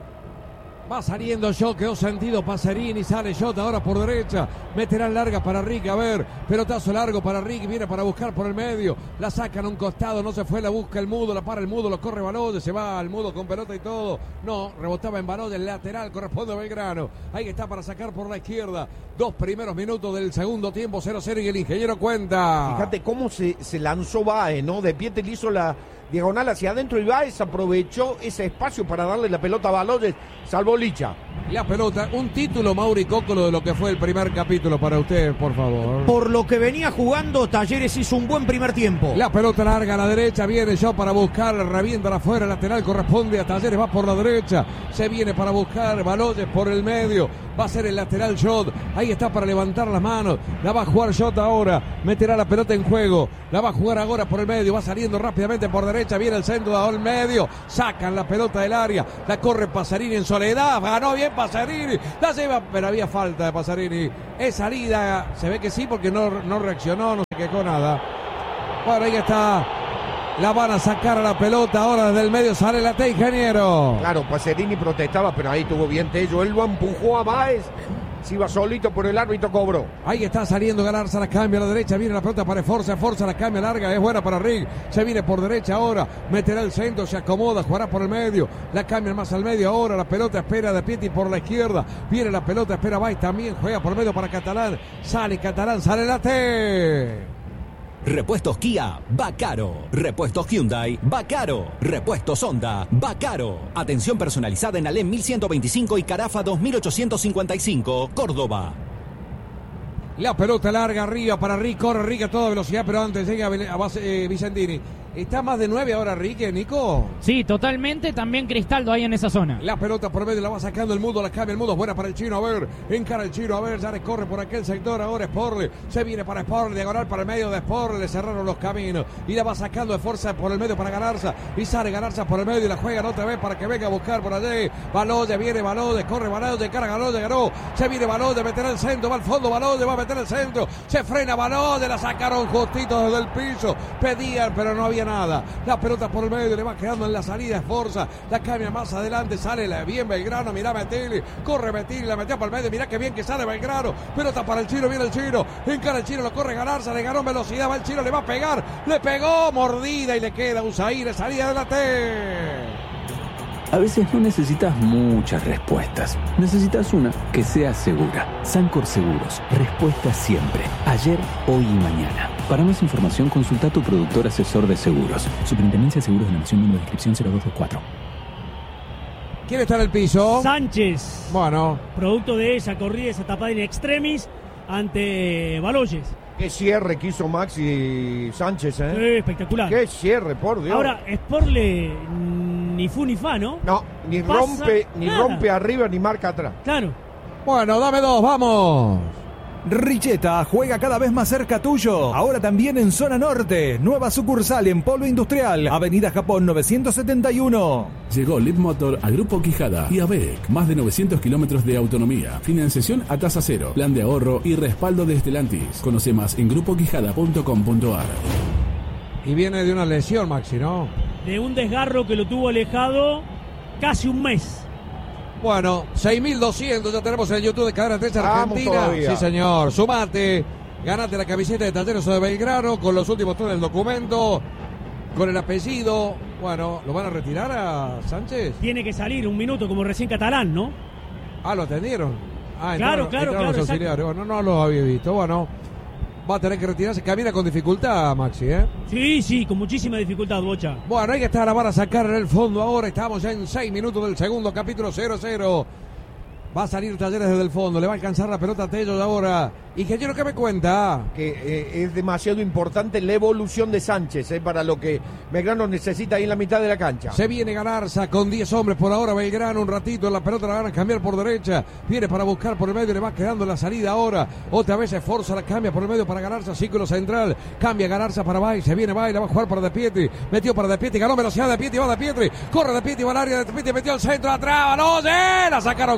Va saliendo Shot, quedó sentido Pacerini, sale Shot ahora por derecha, meterá larga para Rick, a ver, pelotazo largo para Rick, viene para buscar por el medio, la sacan a un costado, no se fue, la busca el Mudo, la para el Mudo, lo corre Baloyes, se va al Mudo con pelota y todo, no, rebotaba en Baloyes, lateral, corresponde a Belgrano, ahí está para sacar por la izquierda, 2 primeros minutos del segundo tiempo, 0-0 y el ingeniero cuenta. Fíjate cómo se lanzó Baez, ¿no? De pie le hizo la diagonal hacia adentro y Baez aprovechó ese espacio para darle la pelota a Baloyes, salvó Licha. La pelota, un título, Mauri Cócolo, de lo que fue el primer capítulo para usted, por favor. Por lo que venía jugando, Talleres hizo un buen primer tiempo. La pelota larga a la derecha, viene Shot para buscar, revienta afuera, lateral corresponde a Talleres, va por la derecha, se viene para buscar Baloyes por el medio, va a ser el lateral Shot, ahí está para levantar las manos, la va a jugar Shot ahora, meterá la pelota en juego, la va a jugar ahora por el medio, va saliendo rápidamente por derecha, viene el centro al medio, sacan la pelota del área, la corre Pacerini en soledad, ganó bien Pacerini, la lleva, pero había falta de Pacerini, es salida, se ve que sí porque no reaccionó, no se quejó nada. Bueno, ahí está, la van a sacar a la pelota, ahora desde el medio sale la T, ingeniero. Claro, Pacerini protestaba, pero ahí tuvo bien Tello, él lo empujó a Baez, se iba solito por el árbitro, cobró. Ahí está saliendo Galarza, la cambia a la derecha, viene la pelota para Forza, la cambia larga, es buena para Rick, se viene por derecha ahora, meterá el centro, se acomoda, jugará por el medio, la cambia más al medio ahora, la pelota espera de Pitti por la izquierda, viene la pelota, espera Baez también, juega por el medio para Catalán, sale la T. Repuestos Kia, va caro. Repuestos Hyundai, va caro. Repuestos Honda, va caro. Atención personalizada en Alem 1125 y Carafa 2855, Córdoba. La pelota larga arriba para Rick, corre Rick a toda velocidad, pero antes llega a base, Vicentini. ¿Está más de 9 ahora Rick, Nico? Sí, totalmente, también Cristaldo ahí en esa zona. La pelota por medio la va sacando el Mudo, la cambia el Mudo, buena para el Chino, a ver, encara el Chino, a ver, ya le corre por aquel sector, ahora Sporle, se viene para Sporle, diagonal para el medio de Sporle, le cerraron los caminos, y la va sacando de fuerza por el medio para Galarza, y sale Galarza por el medio y la juegan otra vez para que venga a buscar por allí, Baloyes, viene Baloyes, corre Baloyes, carga Baloyes, ganó, se viene Baloyes, meterá el centro, va al fondo Baloyes, va a meter el centro, se frena Baloyes, la sacaron justito desde el piso, pedían pero no había nada, la pelota por el medio, le va quedando en la salida Esforza, la cambia más adelante, sale bien Belgrano, mirá Metilli, corre Metilli, la metió por el medio, mirá que bien que sale Belgrano, pelota para el Chino, viene el Chino, encara el Chino, lo corre Galarza, le ganó velocidad, va el Chino, le va a pegar, le pegó, mordida y le queda Usaire, salida de la T. A veces no necesitas muchas respuestas, necesitas una que sea segura. Sancor Seguros, respuesta siempre, ayer, hoy y mañana. Para más información consulta a tu productor asesor de seguros. Superintendencia de Seguros de la Nación, número de inscripción 0224. ¿Quién está en el piso? Sánchez. Bueno. Producto de esa corrida, esa tapada in extremis ante Baloyes. Qué cierre que hizo Maxi Sánchez, ¿eh? Sí, espectacular. Qué cierre, por Dios. Ahora, Sporle ni fu ni fa, ¿no? No, ni rompe arriba ni marca atrás. Claro. Bueno, dame 2, vamos. Richeta juega cada vez más cerca tuyo. Ahora también en zona norte. Nueva sucursal en Polo Industrial, Avenida Japón 971. Llegó Leadmotor a Grupo Quijada y ABEC. Más de 900 kilómetros de autonomía. Financiación a tasa cero. Plan de ahorro y respaldo de Stellantis. Conoce más en grupoquijada.com.ar. Y viene de una lesión, Maxi, ¿no? De un desgarro que lo tuvo alejado casi un mes. Bueno, 6.200 ya tenemos en el YouTube de Cadena 3 Argentina. Sí, señor. Sumate, ganate la camiseta de Talleres de Belgrano con los últimos 3 del documento, con el apellido. Bueno, ¿lo van a retirar a Sánchez? Tiene que salir un minuto como recién Catalán, ¿no? Ah, ¿lo atendieron? Ah, claro. Los auxiliares. Bueno, no lo había visto. Bueno, va a tener que retirarse. Camina con dificultad, Maxi, ¿eh? Sí, con muchísima dificultad, Bocha. Bueno, hay que estar, la van a sacar en el fondo ahora. Estamos ya en 6 minutos del segundo capítulo, 0-0. Va a salir Talleres desde el fondo. Le va a alcanzar la pelota a Tello ahora. Ingeniero, ¿qué me cuenta? Que es demasiado importante la evolución de Sánchez para lo que Belgrano necesita ahí en la mitad de la cancha. Se viene Galarza con 10 hombres por ahora. Belgrano un ratito, la pelota la van a cambiar por derecha. Viene para buscar por el medio, le va quedando la salida ahora. Otra vez Esforza la cambia por el medio para Galarza, círculo central. Cambia Galarza para Bay, se viene Bay, la va a jugar para De Pietri. Metió para De Pietri, ganó velocidad De Pietri, va De Pietri. Corre De Pietri, va al área, De Pietri metió al centro, atrás, Baloye. La sacaron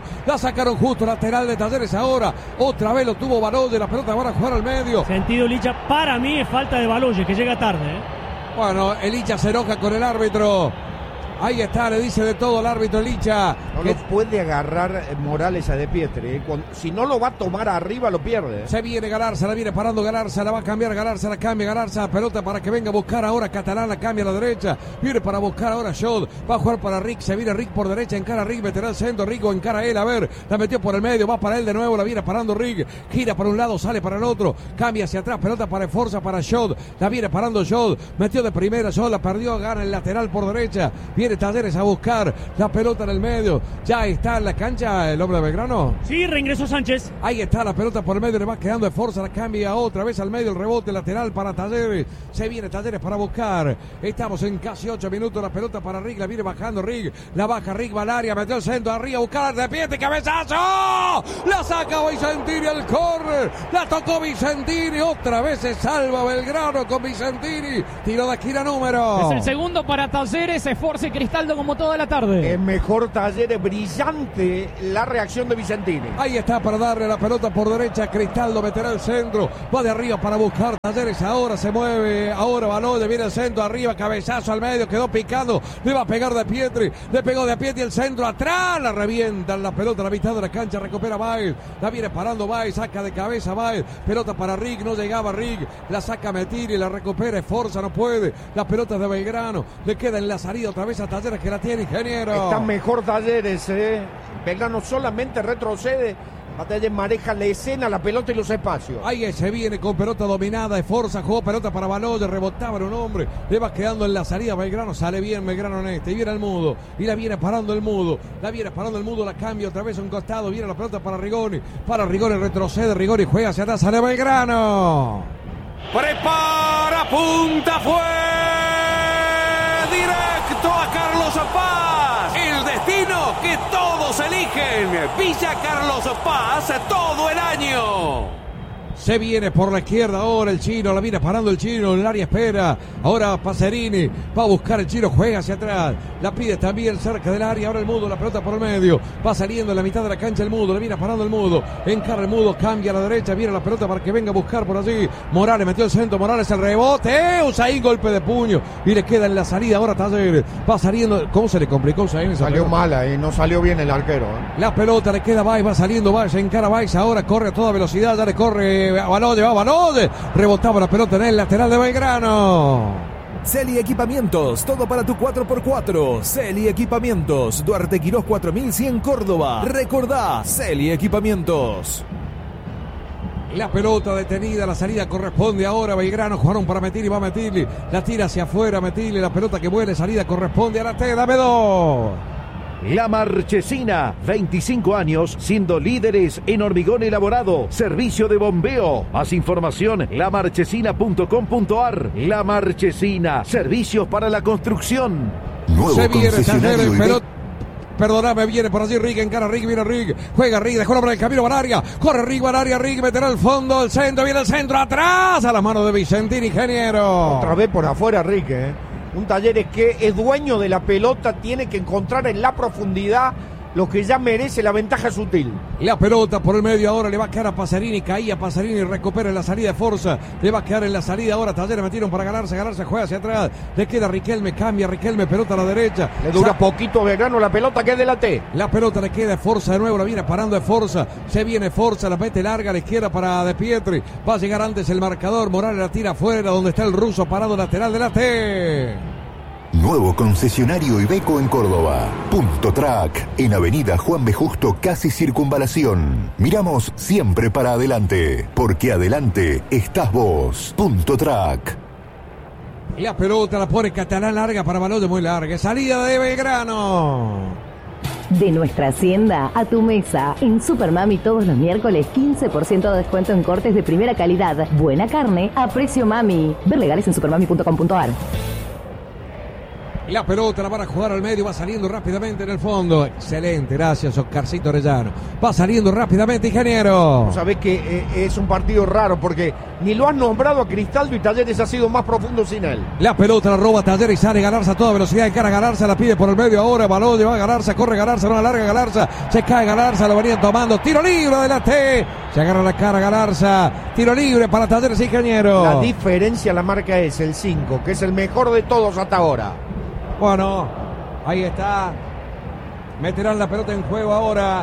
justo, lateral de Talleres ahora. Otra vez lo tuvo Baloye, la pelota van a jugar al medio. Sentido Licha, para mí es falta de Baloye, que llega tarde. Bueno, el Licha se enoja con el árbitro. Ahí está, le dice de todo al árbitro Licha. No lo puede agarrar Morales a De Pietri. Si no lo va a tomar arriba, lo pierde. Se viene Galarza, la viene parando Galarza, la va a cambiar Galarza, la cambia Galarza, pelota para que venga a buscar ahora Catalán, la cambia a la derecha. Viene para buscar ahora Schott, va a jugar para Rick, se viene Rick por derecha, encara a Rick, meterá al centro, Rico encara a él, a ver, la metió por el medio, va para él de nuevo, la viene parando Rick, gira para un lado, sale para el otro, cambia hacia atrás, pelota para Esforza, para Schott, la viene parando Schott, metió de primera Schott, la perdió, gana el lateral por derecha, viene Talleres a buscar la pelota en el medio. Ya está en la cancha el hombre de Belgrano. Sí, reingresó Sánchez. Ahí está la pelota por el medio, le va quedando de fuerza, la cambia otra vez al medio, el rebote lateral para Talleres. Se viene Talleres para buscar. Estamos en casi 8 minutos, la pelota para Rick, la viene bajando Rick, la baja Rick, va al área, metió el centro arriba, a buscar De Pietri, cabezazo. La saca Vicentini al córner, la tocó Vicentini, otra vez se salva Belgrano con Vicentini. Tiro de esquina número. Es el segundo para Talleres, Esforza y Cristaldo como toda la tarde. Es mejor Talleres, brillante la reacción de Vicentini. Ahí está para darle la pelota por derecha, Cristaldo meterá el centro, va de arriba para buscar Talleres, ahora se mueve, ahora Baloye, viene el centro arriba, cabezazo al medio, quedó picando, le va a pegar De Pietri, le pegó De Pietri el centro atrás, la revientan la pelota a la mitad de la cancha, recupera Baez, la viene parando Baez, saca de cabeza Baez, pelota para Rick, no llegaba Rick, la saca Metiri, la recupera Esforza, no puede, la pelota de Belgrano, le queda en la salida otra vez a Talleres que la tiene, ingeniero. Está mejor Talleres, Belgrano solamente retrocede. Talleres maneja la escena, la pelota y los espacios. Ahí se viene con pelota dominada, Esforza, jugó pelota para Baloye, rebotaba en un hombre, le va quedando en la salida Belgrano, sale bien Belgrano en este, y viene el Mudo, y la viene parando el Mudo, la cambia otra vez a un costado, viene la pelota para Rigoni, retrocede Rigoni, juega hacia atrás, sale Belgrano. Prepara, punta, fue directo a Carlos Paz. El destino que todos eligen. Villa Carlos Paz todo el año. Se viene por la izquierda ahora el Chino, la viene parando el Chino, el área espera, ahora Pacerini, va a buscar el Chino, juega hacia atrás, la pide también cerca del área, ahora el Mudo, la pelota por el medio, va saliendo en la mitad de la cancha el Mudo, le viene parando el Mudo, encara el Mudo, cambia a la derecha, viene la pelota para que venga a buscar por allí, Morales metió el centro, Morales el rebote, Usain golpe de puño, y le queda en la salida ahora Talleres, va saliendo, ¿cómo se le complicó Usain? Salió mala y no salió bien el arquero. La pelota le queda a Baez, va saliendo Baez, encara a Baez, ahora corre a toda velocidad, ya le corre Baloye, rebotaba la pelota en el lateral de Belgrano. Celi Equipamientos, todo para tu 4x4. Celi Equipamientos, Duarte Quirós 4100 Córdoba. Recordá, Celi Equipamientos. La pelota detenida, la salida corresponde ahora a Belgrano, jugaron para Metili, va Metili, la tira hacia afuera Metili, la pelota que vuelve, salida corresponde a la T, dame dos. La Marchesina, 25 años siendo líderes en hormigón elaborado, servicio de bombeo. Más información, lamarchesina.com.ar. La Marchesina, servicios para la construcción. Nuevo se viene concesionario pelota. Perdóname, viene por allí Rick, encara Rick, viene Rick, juega Rick, dejó por el camino Banaria, corre Rick, Banaria, Rick, meterá al fondo, el centro, viene el centro, atrás, a la mano de Vicentini, ingeniero. Otra vez por afuera Rick, Un Talleres que es dueño de la pelota, tiene que encontrar en la profundidad lo que ya merece la ventaja sutil. La pelota por el medio ahora le va a quedar a Pacerini, caía Pacerini, recupera en la salida de Forza, le va a quedar en la salida ahora, Talleres metieron para Galarza juega hacia atrás, le queda Riquelme, cambia Riquelme, pelota a la derecha. Le dura poquito Belgrano la pelota que es de la T. La pelota le queda a Forza de nuevo, la viene parando de Forza, se viene Forza, la mete larga a la izquierda para De Pietri, va a llegar antes el marcador, Morales la tira afuera, donde está el ruso parado lateral de la T. Nuevo concesionario Iveco en Córdoba. Punto Track, en Avenida Juan B. Justo, casi Circunvalación. Miramos siempre para adelante, porque adelante estás vos. Punto Track. La pelota la pone Catalán larga para Baloye, muy larga. Salida de Belgrano. De nuestra hacienda a tu mesa. En Supermami todos los miércoles 15% de descuento en cortes de primera calidad. Buena carne a precio mami. Ver legales en supermami.com.ar. La pelota la van a jugar al medio, va saliendo rápidamente en el fondo. Excelente, gracias Oscarcito Orellano. Va saliendo rápidamente, ingeniero. Sabés que es un partido raro porque ni lo han nombrado a Cristaldo y Talleres ha sido más profundo sin él. La pelota la roba Talleres y sale Galarza a toda velocidad. Encara Galarza, la pide por el medio ahora. Balón lleva Galarza, corre Galarza, no la larga Galarza. Se cae Galarza, lo venían tomando. Tiro libre de la T. Se agarra la cara Galarza. Tiro libre para Talleres, ingeniero. La diferencia la marca es el 5, que es el mejor de todos hasta ahora. Bueno, ahí está. Meterán la pelota en juego ahora.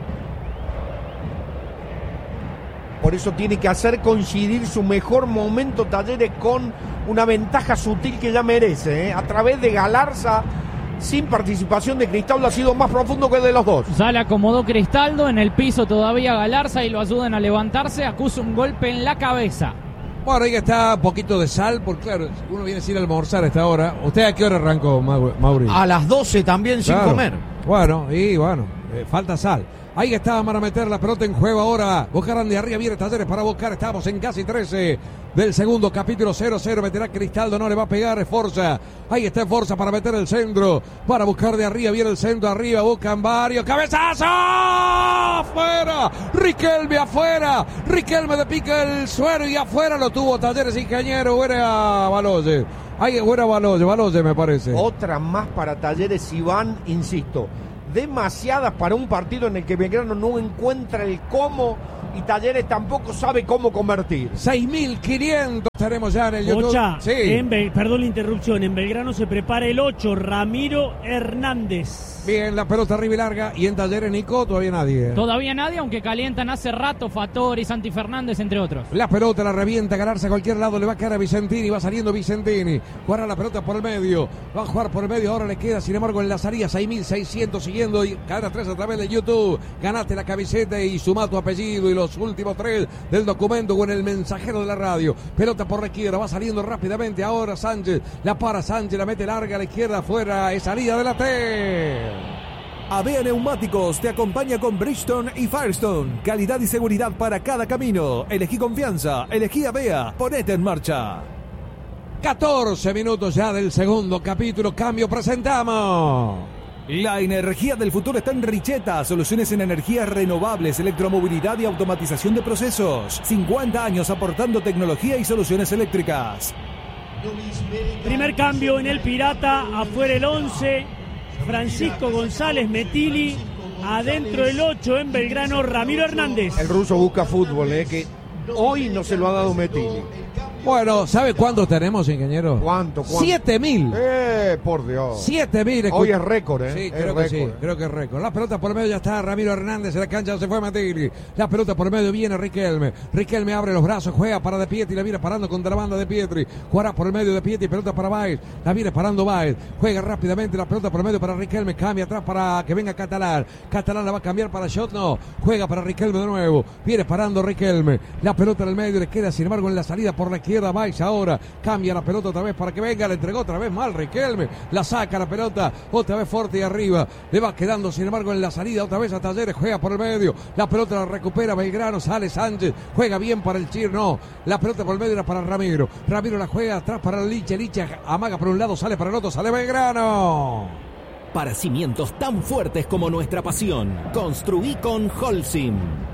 Por eso tiene que hacer coincidir su mejor momento Talleres con una ventaja sutil que ya merece. A través de Galarza, sin participación de Cristaldo, ha sido más profundo que el de los dos. Ya le acomodó Cristaldo en el piso todavía Galarza y lo ayudan a levantarse. Acusa un golpe en la cabeza. Bueno, ahí está un poquito de sal, porque claro, uno viene sin almorzar a esta hora. ¿Usted a qué hora arrancó, Mauri? A las 12 también sin comer. Bueno, falta sal. Ahí está para meter la pelota en juego ahora. Buscarán de arriba, viene Talleres para buscar. Estamos en casi 13 del segundo capítulo. 0-0. Meterá Cristaldo, no le va a pegar. Es Forza. Ahí está Forza para meter el centro. Para buscar de arriba, viene el centro arriba. Buscan varios. ¡Cabezazo! ¡Afuera! Riquelme afuera. Riquelme de pica el suero y afuera lo tuvo Talleres, ingeniero. Era Baloye. Ahí fuera Baloye me parece. Otra más para Talleres, Iván, insisto. Demasiadas para un partido en el que Belgrano no encuentra el cómo y Talleres tampoco sabe cómo convertir. 6.500 estaremos ya en el YouTube. Ocha, sí. Perdón la interrupción, en Belgrano se prepara el 8, Ramiro Hernández. Bien, la pelota arriba y larga. Y en Talleres, Nico, todavía nadie. Todavía nadie, aunque calientan hace rato Fattori, Santi Fernández, entre otros. La pelota la revienta, Galarza a cualquier lado, le va a quedar a Vicentini, va saliendo Vicentini. Jugará la pelota por el medio, va a jugar por el medio, ahora le queda, sin embargo, en la salida 6.600 siguiendo y cadena 3 a través de YouTube. Ganaste la camiseta y sumá tu apellido y los últimos 3 del documento o en el mensajero de la radio. Pelota por la izquierda, va saliendo rápidamente ahora Sánchez, la para Sánchez, la mete larga a la izquierda, afuera, es salida de la T. Avea Neumáticos te acompaña con Bridgestone y Firestone. Calidad y seguridad para cada camino. Elegí confianza, elegí Avea. Ponete en marcha. 14 minutos ya del segundo capítulo. Cambio, presentamos. La energía del futuro está en Richeta. Soluciones en energías renovables, electromovilidad y automatización de procesos. 50 años aportando tecnología y soluciones eléctricas. Primer cambio en el Pirata. Afuera el 11. Francisco González Metilli, adentro el 8 en Belgrano, Ramiro Hernández. El ruso busca fútbol, que hoy no se lo ha dado Metilli. Bueno, ¿sabe cuántos tenemos, ingeniero? ¿Cuánto? 7.000. Por Dios. 7.000. Hoy es récord, Sí, creo que sí, creo que es récord. La pelota por el medio ya está Ramiro Hernández, en la cancha se fue Metilli. La pelota por el medio viene Riquelme. Riquelme abre los brazos, juega para De Pietri, la viene parando contra la banda de Pietri. Jugará por el medio de Pietri, pelota para Baez. La viene parando Baez. Juega rápidamente la pelota por el medio para Riquelme. Cambia atrás para que venga Catalán. Catalán la va a cambiar para Shot, no. Juega para Riquelme de nuevo. Viene parando Riquelme. La pelota en el medio le queda, sin embargo, en la salida por la izquierda Baez ahora. Cambia la pelota otra vez para que venga. Le entregó otra vez mal Riquelme. La saca la pelota otra vez fuerte y arriba. Le va quedando, sin embargo, en la salida otra vez a Talleres. Juega por el medio. La pelota la recupera Belgrano. Sale Sánchez. Juega bien para el Chir. No. La pelota por el medio era para Ramiro. Ramiro la juega atrás para Liche. Liche amaga por un lado. Sale para el otro. Sale Belgrano. Para cimientos tan fuertes como nuestra pasión, construí con Holcim.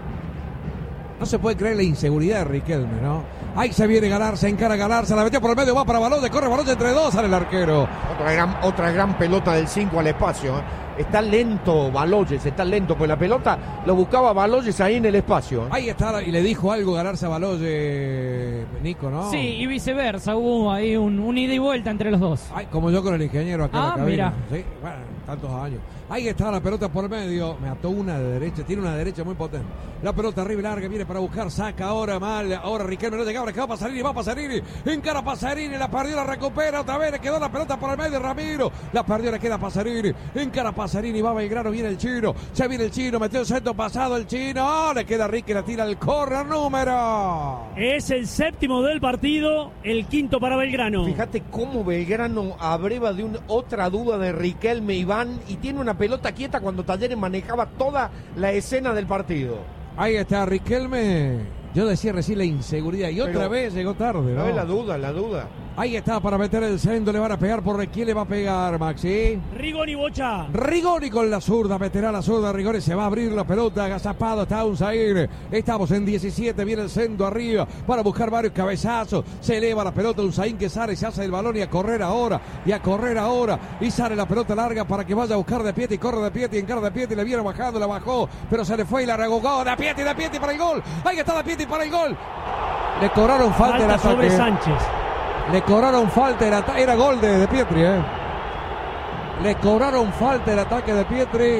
No se puede creer la inseguridad de Riquelme, ¿no? Ahí se viene Galarza, encara Galarza, la metió por el medio, va para Baloye, corre Baloye entre dos, sale el arquero. Otra gran pelota del 5 al espacio. Está lento Baloyes, está lento, pues la pelota lo buscaba Baloyes ahí en el espacio. Ahí está, y le dijo algo Galarza a Baloye, Nico, ¿no? Sí, y viceversa, hubo ahí un ida y vuelta entre los dos. Ay, como yo con el ingeniero acá en la cabina. Mira. Sí, bueno, tantos años. Ahí está la pelota por el medio, me ató una de derecha, tiene una derecha muy potente. La pelota arriba y larga, viene para buscar, saca ahora mal, ahora Riquelme no llegaba. ahora que va Pasarini, encara Pasarini, la perdió, la recupera otra vez, le quedó la pelota por el medio, Ramiro, la perdió, le queda Pasarini, encara Pasarini, va Belgrano, viene el chino, ya viene el chino, metió el centro pasado el chino, le queda Ricky, la tira el córner número. Es el séptimo del partido, el quinto para Belgrano. Fíjate cómo Belgrano abreva de otra duda de Riquelme Iván y tiene una pelota quieta cuando Talleres manejaba toda la escena del partido. Ahí está Riquelme. Yo decía recién la inseguridad y otra vez llegó tarde, ¿no? No es la duda. Ahí está para meter el centro, le van a pegar por quién le va a pegar, Maxi. Rigoni Bocha. Rigoni con la zurda, meterá la zurda, Rigoni se va a abrir la pelota, agazapado está Unzair. Estamos en 17, viene el centro arriba para buscar varios cabezazos. Se eleva la pelota, Unzair que sale, se hace el balón y a correr ahora, y sale la pelota larga para que vaya a buscar de Pietri, corre de Pietri, encara de Pietri, le viene bajando, la bajó, pero se le fue y la regogó de Pietri para el gol. Ahí está de Pietri para el gol. Le cobraron falta el ataque. Sobre Sánchez. Le cobraron falta el ataque. Era gol de Pietri, Le cobraron falta el ataque de Pietri.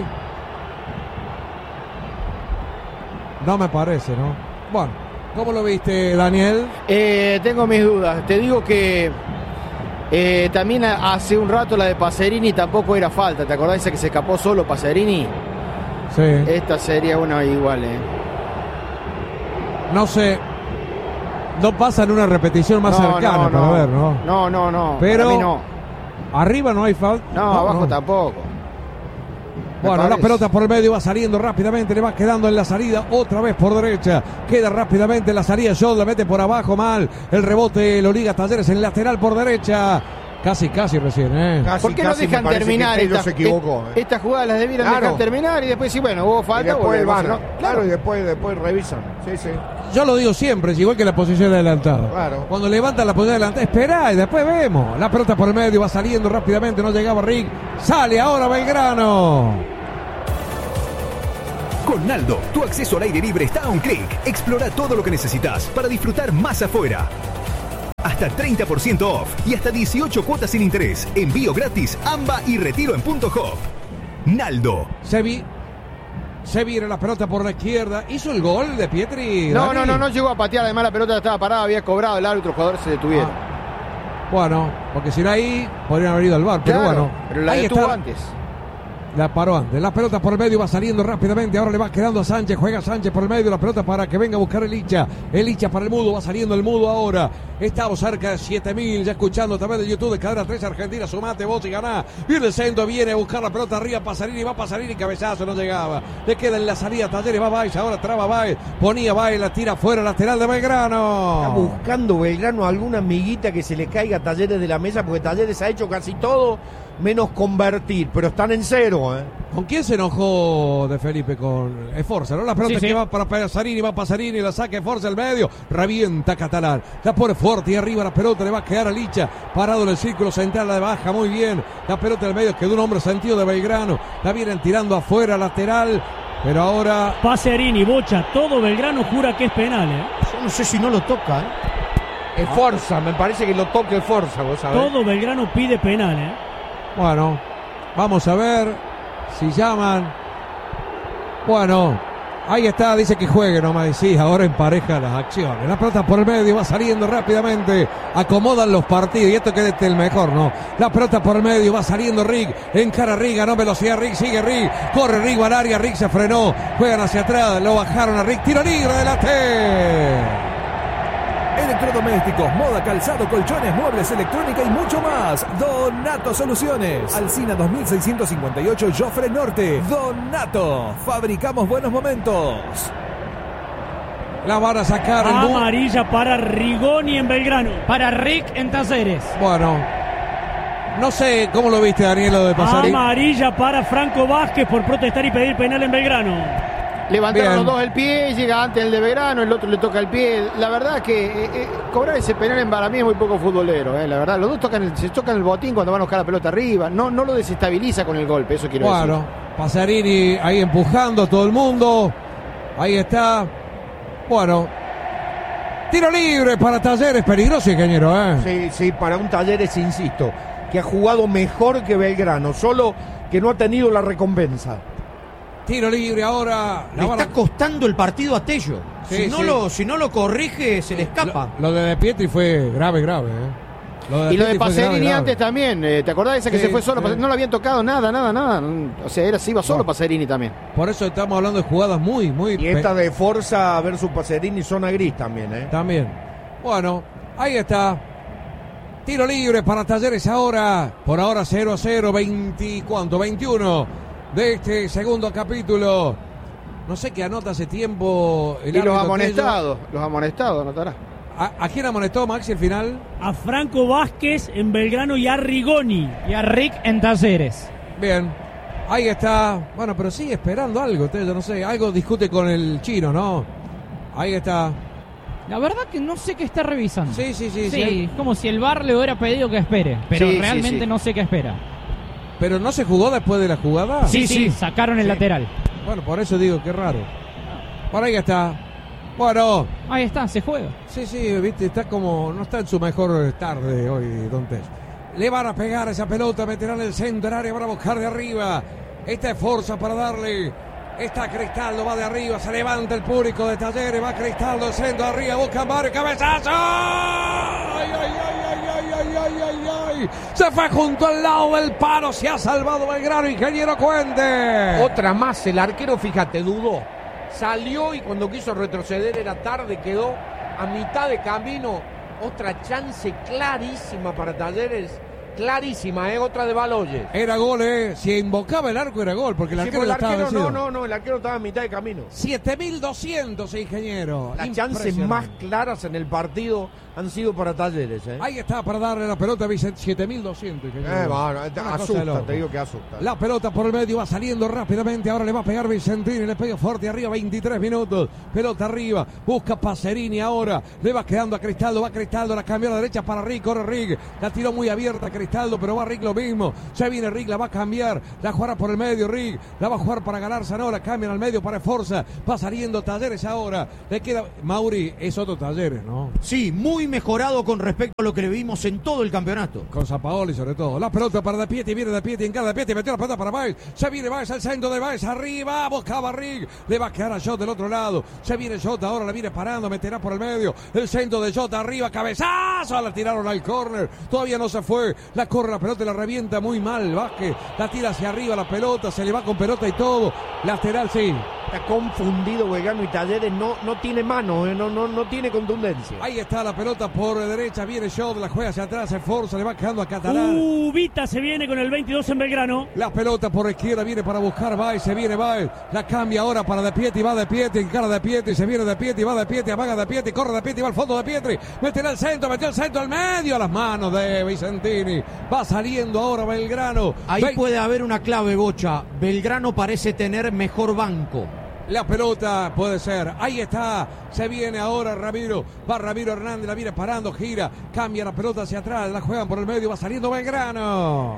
No me parece, ¿no? Bueno, ¿cómo lo viste, Daniel? Tengo mis dudas. Te digo que también hace un rato la de Pacerini tampoco era falta. ¿Te acordás esa que se escapó solo Pacerini? Sí. Esta sería una igual, No sé. No pasa en una repetición más cercana para ver, ¿no? No. Pero para mí no. Arriba no hay falta. No, abajo tampoco. Bueno, la pelota por el medio va saliendo rápidamente, le va quedando en la salida otra vez por derecha. Queda rápidamente en la salida, Jod la mete por abajo mal. El rebote lo liga Talleres en lateral por derecha. Casi recién, ¿Por qué no dejan terminar estas jugadas? Las debieran dejar terminar y después sí, bueno, hubo falta. Y después van, claro, y después revisan. Sí. Yo lo digo siempre, es igual que la posición adelantada. Claro. Cuando levantan la posición adelantada, esperá y después vemos. La pelota por el medio va saliendo rápidamente, no llegaba Rick. Sale ahora Belgrano. Con Naldo, tu acceso al aire libre está a un clic. Explora todo lo que necesitas para disfrutar más afuera. Hasta 30% off y hasta 18 cuotas sin interés. Envío gratis, AMBA y retiro en Punto Hop. Naldo. Se viene la pelota por la izquierda. ¿Hizo el gol de Pietri? No llegó a patear. Además la pelota estaba parada, había cobrado el árbitro, los jugadores se detuvieron. Bueno, porque si no ahí podrían haber ido al VAR, pero bueno. Pero la detuvo antes. La paró antes. La pelota por el medio va saliendo rápidamente. Ahora le va quedando a Sánchez. Juega Sánchez por el medio. La pelota para que venga a buscar el Licha. El Licha para el Mudo. Va saliendo el Mudo ahora. Estamos cerca de 7.000. Ya escuchando a través de YouTube de Cadena 3 Argentina. Sumate vos y ganá. Viene el centro. Viene a buscar la pelota arriba. Pasarini. Va Pasarini. Cabezazo. No llegaba. Le queda en la salida Talleres. Va Baez. Ahora traba Baez. Ponía Baez. La tira fuera. Lateral de Belgrano. Está buscando Belgrano alguna amiguita que se le caiga a Talleres de la mesa. Porque Talleres ha hecho casi todo menos convertir, pero están en cero, ¿Con quién se enojó de Felipe? Con Esforza, ¿no? La pelota que va para Pasarini, la saca Esforza al medio, revienta Catalán, la pone fuerte y arriba la pelota, le va a quedar a Licha, parado en el círculo central, la baja muy bien, la pelota al medio, quedó un hombre sentido de Belgrano, la vienen tirando afuera, lateral, pero ahora... Pacerini, Bocha, todo Belgrano jura que es penal, Yo no sé si no lo toca, Esforza, me parece que lo toca Esforza, vos sabés. Todo Belgrano pide penal, Bueno, vamos a ver si llaman. Bueno, ahí está, dice que juegue nomás. Sí, ahora empareja las acciones. La pelota por el medio va saliendo rápidamente. Acomodan los partidos y esto que es el mejor, ¿no? La pelota por el medio va saliendo Rick. Encara Rick, ganó velocidad Rick, sigue Rick. Corre Rick al área, Rick se frenó. Juegan hacia atrás, lo bajaron a Rick. Tiro libre de la T. Electrodomésticos, moda, calzado, colchones, muebles, electrónica y mucho más. Donato Soluciones. Alsina 2658, Jofre Norte. Donato. Fabricamos buenos momentos. La van a sacar. Amarilla para Rigoni en Belgrano. Para Rick en Talleres. Bueno. No sé cómo lo viste, Daniel, de Pasarini. Amarilla para Franco Vázquez por protestar y pedir penal en Belgrano. Levantaron los dos el pie, llega antes el de Belgrano, el otro le toca el pie. La verdad que cobrar ese penal en para mí es muy poco futbolero, la verdad. Los dos se tocan el botín cuando van a buscar la pelota arriba. No lo desestabiliza con el golpe, eso quiero decir. Bueno, Pasarini ahí empujando a todo el mundo. Ahí está. Bueno. Tiro libre para Talleres, peligroso, ingeniero, Sí, para un Talleres, insisto, que ha jugado mejor que Belgrano, solo que no ha tenido la recompensa. Tiro libre ahora. Le está costando el partido a Tello. Sí, si no lo corrige, se le escapa. Lo de Pietri fue grave, ¿eh? Y lo de Pacerini antes también, ¿te acordás de esa que Sí, se fue solo? sí. No le habían tocado nada. O sea, se iba solo Pacerini también. Por eso estamos hablando de jugadas muy... Y esta de Forza versus Pacerini, zona gris también, ¿eh? También. Bueno, ahí está. Tiro libre para Talleres ahora. Por ahora 0-0, 21 de este segundo capítulo. No sé qué anota hace tiempo el Y los árbitro amonestados anotará. ¿A quién amonestó Maxi al final? A Franco Vázquez en Belgrano y a Rigoni. Y a Rick en Talleres. Bien, ahí está. Bueno, pero sigue esperando algo, yo no sé. Algo discute con el chino, ¿no? Ahí está. La verdad que no sé qué está revisando. Sí. Como si el VAR le hubiera pedido que espere. Pero realmente no sé qué espera. ¿Pero no se jugó después de la jugada? Sí, sacaron el lateral. Bueno, por eso digo, qué raro. Por ahí está. Bueno. Ahí está, se juega. Sí, viste, está como... No está en su mejor tarde hoy, Don Tess. Le van a pegar esa pelota, meterán el centro del área para buscar de arriba. Esta es Forza para darle. Está Cristaldo, va de arriba, se levanta el público de Talleres, va Cristaldo, el centro de arriba, busca Mario, cabezazo. ¡Ay! Se fue junto al lado del palo, se ha salvado Belgrano, ingeniero Cuente. Otra más, el arquero, fíjate, dudó. Salió y cuando quiso retroceder era tarde, quedó a mitad de camino. Otra chance clarísima para Talleres. Clarísima, otra de Baloyes. Era gol, Si invocaba el arco era gol, porque el arquero estaba vencido. No, el arquero estaba a mitad de camino. 7.200, ingeniero. Las chances más claras en el partido han sido para Talleres, Ahí está para darle la pelota a Vicente. 7.200, ingeniero. Asusta, te digo que asusta. La pelota por el medio va saliendo rápidamente. Ahora le va a pegar Vicentini, le pega fuerte arriba, 23 minutos. Pelota arriba, busca Pacerini ahora. Le va quedando a Cristaldo, va Cristaldo, la cambió a la derecha para Rick, corre Rick. La tiró muy abierta Cristaldo, pero va Rick lo mismo. Ya viene Rick, la va a cambiar. La jugará por el medio Rick. La va a jugar para Galarza, no, la cambian al medio para Forza. Va saliendo Talleres ahora. Le queda Mauri, es otro Talleres, ¿no? Sí, muy mejorado con respecto a lo que le vimos en todo el campeonato. Con Sampaoli sobre todo. La pelota para De Pietri, viene De Pietri en cara de Pietri, metió la pelota para Baez. Se viene Baez al centro de Baez, arriba, buscaba Rick. Le va a quedar a Jota del otro lado. Se viene Jota, ahora la viene parando, meterá por el medio. El centro de Jota arriba, cabezazo. La tiraron al córner. Todavía no se fue. La corre la pelota y la revienta muy mal. Vázquez la tira hacia arriba la pelota, se le va con pelota y todo. Lateral, sí. Está confundido Belgrano y Talleres, no tiene mano, no tiene contundencia. Ahí está la pelota por derecha, viene Schott, la juega hacia atrás, se forza, le va quedando a Catalán. Vita se viene con el 22 en Belgrano. La pelota por izquierda viene para buscar Baez, se viene Baez, la cambia ahora para De Pietri, va De Pietri, en cara de Pietri, se viene De Pietri, va De Pietri, amaga De Pietri, corre De Pietri, va al fondo de Pietri, metió el centro al medio, a las manos de Vicentini. Va saliendo ahora Belgrano. Ahí puede haber una clave, Bocha. Belgrano parece tener mejor banco. La pelota puede ser, ahí está, se viene ahora Ramiro, va Ramiro Hernández, la viene parando, gira, cambia la pelota hacia atrás, la juegan por el medio, va saliendo Belgrano.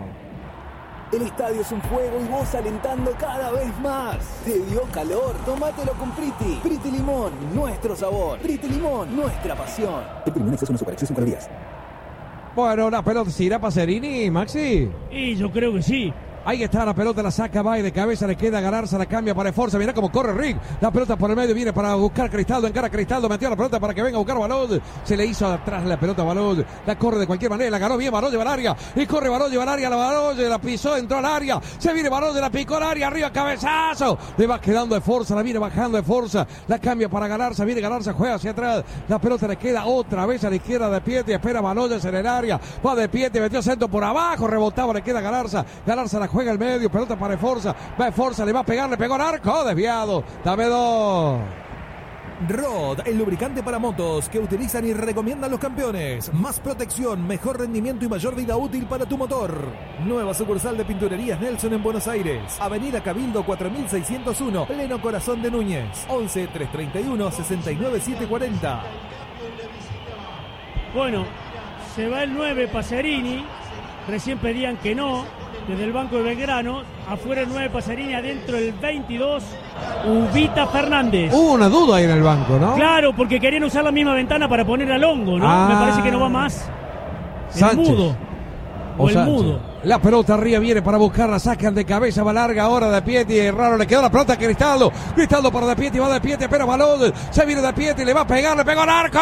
El estadio es un juego y vos alentando cada vez más. ¿Te dio calor? Tómatelo con Priti. Priti Limón, nuestro sabor. Priti Limón, nuestra pasión. Priti Limón es una superacción sin calorías. Bueno, la pelota se irá Pacerini, Maxi. Y yo creo que sí. Ahí está la pelota, la saca Baez de cabeza, le queda Galarza, la cambia para Forza, mirá cómo corre Rick, la pelota por el medio, viene para buscar Cristaldo, encara Cristaldo, metió la pelota para que venga a buscar Balón, se le hizo atrás la pelota a Balón, la corre de cualquier manera, la ganó bien Balón, lleva al área, y corre Balón, lleva al área, la pisó, entró al área, se viene Balón, la picó al área, arriba, cabezazo, le va quedando de Forza, la viene bajando de Forza, la cambia para Galarza, viene Galarza, juega hacia atrás, la pelota le queda otra vez a la izquierda de Pietri, espera Balón en el área, va de Pietri, metió centro por abajo, rebotaba, le queda Galarza la juega al medio, pelota para Forza, va Forza, le va a pegar, le pegó al arco, desviado, dame dos. Rod, el lubricante para motos que utilizan y recomiendan los campeones. Más protección, mejor rendimiento y mayor vida útil para tu motor. Nueva sucursal de Pinturerías Nelson en Buenos Aires. Avenida Cabildo 4601, pleno corazón de Núñez. 11 331 69 740. Bueno, se va el 9 Pacerini. Recién pedían que no. Desde el banco de Belgrano, afuera el 9 Pacerini, adentro el 22 Ubita Fernández. Hubo una duda ahí en el banco, ¿no? Claro, porque querían usar la misma ventana para poner al Longo, ¿no? Me parece que no va más. Sánchez. Mudo. O el Sánchez. mudo. La pelota arriba viene para buscarla, sacan de cabeza, va larga ahora De Pietri, raro, le quedó la pelota a Cristaldo. Cristaldo para De Pietri, va De Pietri, pero balón, se viene De Pietri, le va a pegar, le pegó al arco.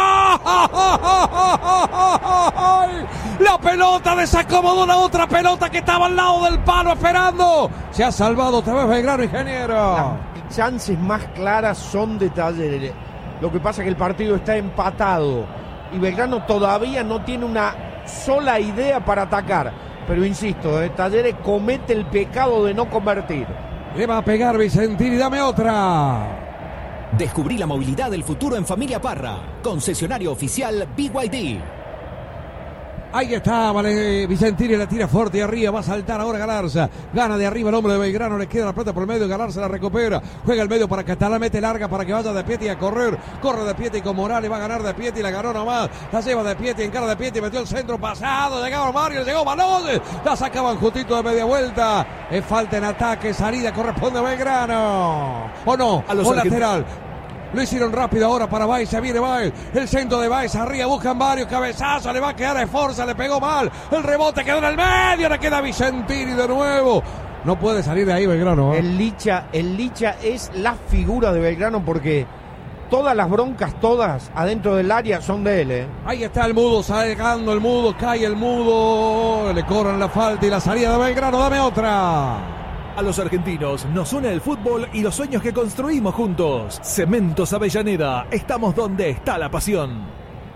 La pelota desacomodó la otra pelota que estaba al lado del palo esperando. Se ha salvado otra vez Belgrano, ingeniero. Las chances más claras son de Talleres. Lo que pasa es que el partido está empatado y Belgrano todavía no tiene una sola idea para atacar. Pero insisto, Talleres comete el pecado de no convertir. Le va a pegar Vicentini, dame otra. Descubrí la movilidad del futuro en Familia Parra. Concesionario oficial BYD. Ahí está, vale, Vicentini la tira fuerte y arriba, va a saltar ahora Galarza. Gana de arriba el hombre de Belgrano, le queda la pelota por el medio, Galarza la recupera. Juega el medio para Catalán, mete larga para que vaya De Pietri a correr. Corre De Pietri con Morales, va a ganar De Pietri, la ganó nomás. La lleva De Pietri, encara De Pietri, metió el centro pasado, llegaba Mario, llegó Balón. La sacaban justito de media vuelta. Es falta en ataque, salida, corresponde a Belgrano. ¿O no? O lateral. Lo hicieron rápido ahora para Baez, se viene Baez, el centro de Baez, arriba buscan varios, cabezazo, le va a quedar a Esforza, le pegó mal, el rebote quedó en el medio, le queda Vicentini de nuevo. No puede salir de ahí Belgrano. El Licha es la figura de Belgrano porque todas las broncas, todas adentro del área son de él. Ahí está el mudo, sacando el mudo, cae el mudo, le cobran la falta y la salida de Belgrano, dame otra. A los argentinos nos une el fútbol y los sueños que construimos juntos. Cementos Avellaneda, estamos donde está la pasión.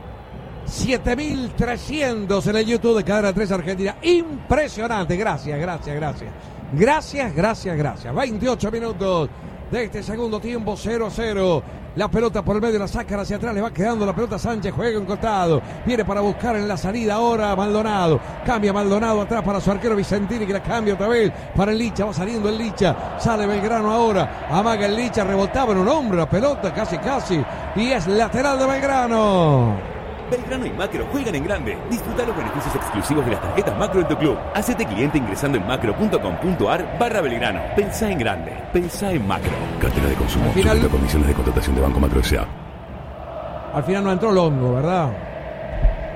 7.300 en el YouTube de Cadena 3 Argentina. Impresionante, gracias. 28 minutos de este segundo tiempo, 0-0. La pelota por el medio, la sacan hacia atrás, le va quedando la pelota Sánchez, juega en costado, viene para buscar en la salida ahora Maldonado, cambia Maldonado atrás para su arquero Vicentini que la cambia otra vez para el Licha, va saliendo el Licha, sale Belgrano ahora, amaga el Licha, rebotaba en un hombre la pelota, casi, y es lateral de Belgrano. Belgrano y Macro juegan en grande. Disfruta los beneficios exclusivos de las tarjetas Macro en tu club. Hacete cliente ingresando en macro.com.ar/Belgrano. Pensá en grande. Pensá en Macro. Cartera de consumo. Al final- Sujeta a condiciones de contratación de Banco Macro S.A. Al final no entró Longo, ¿verdad?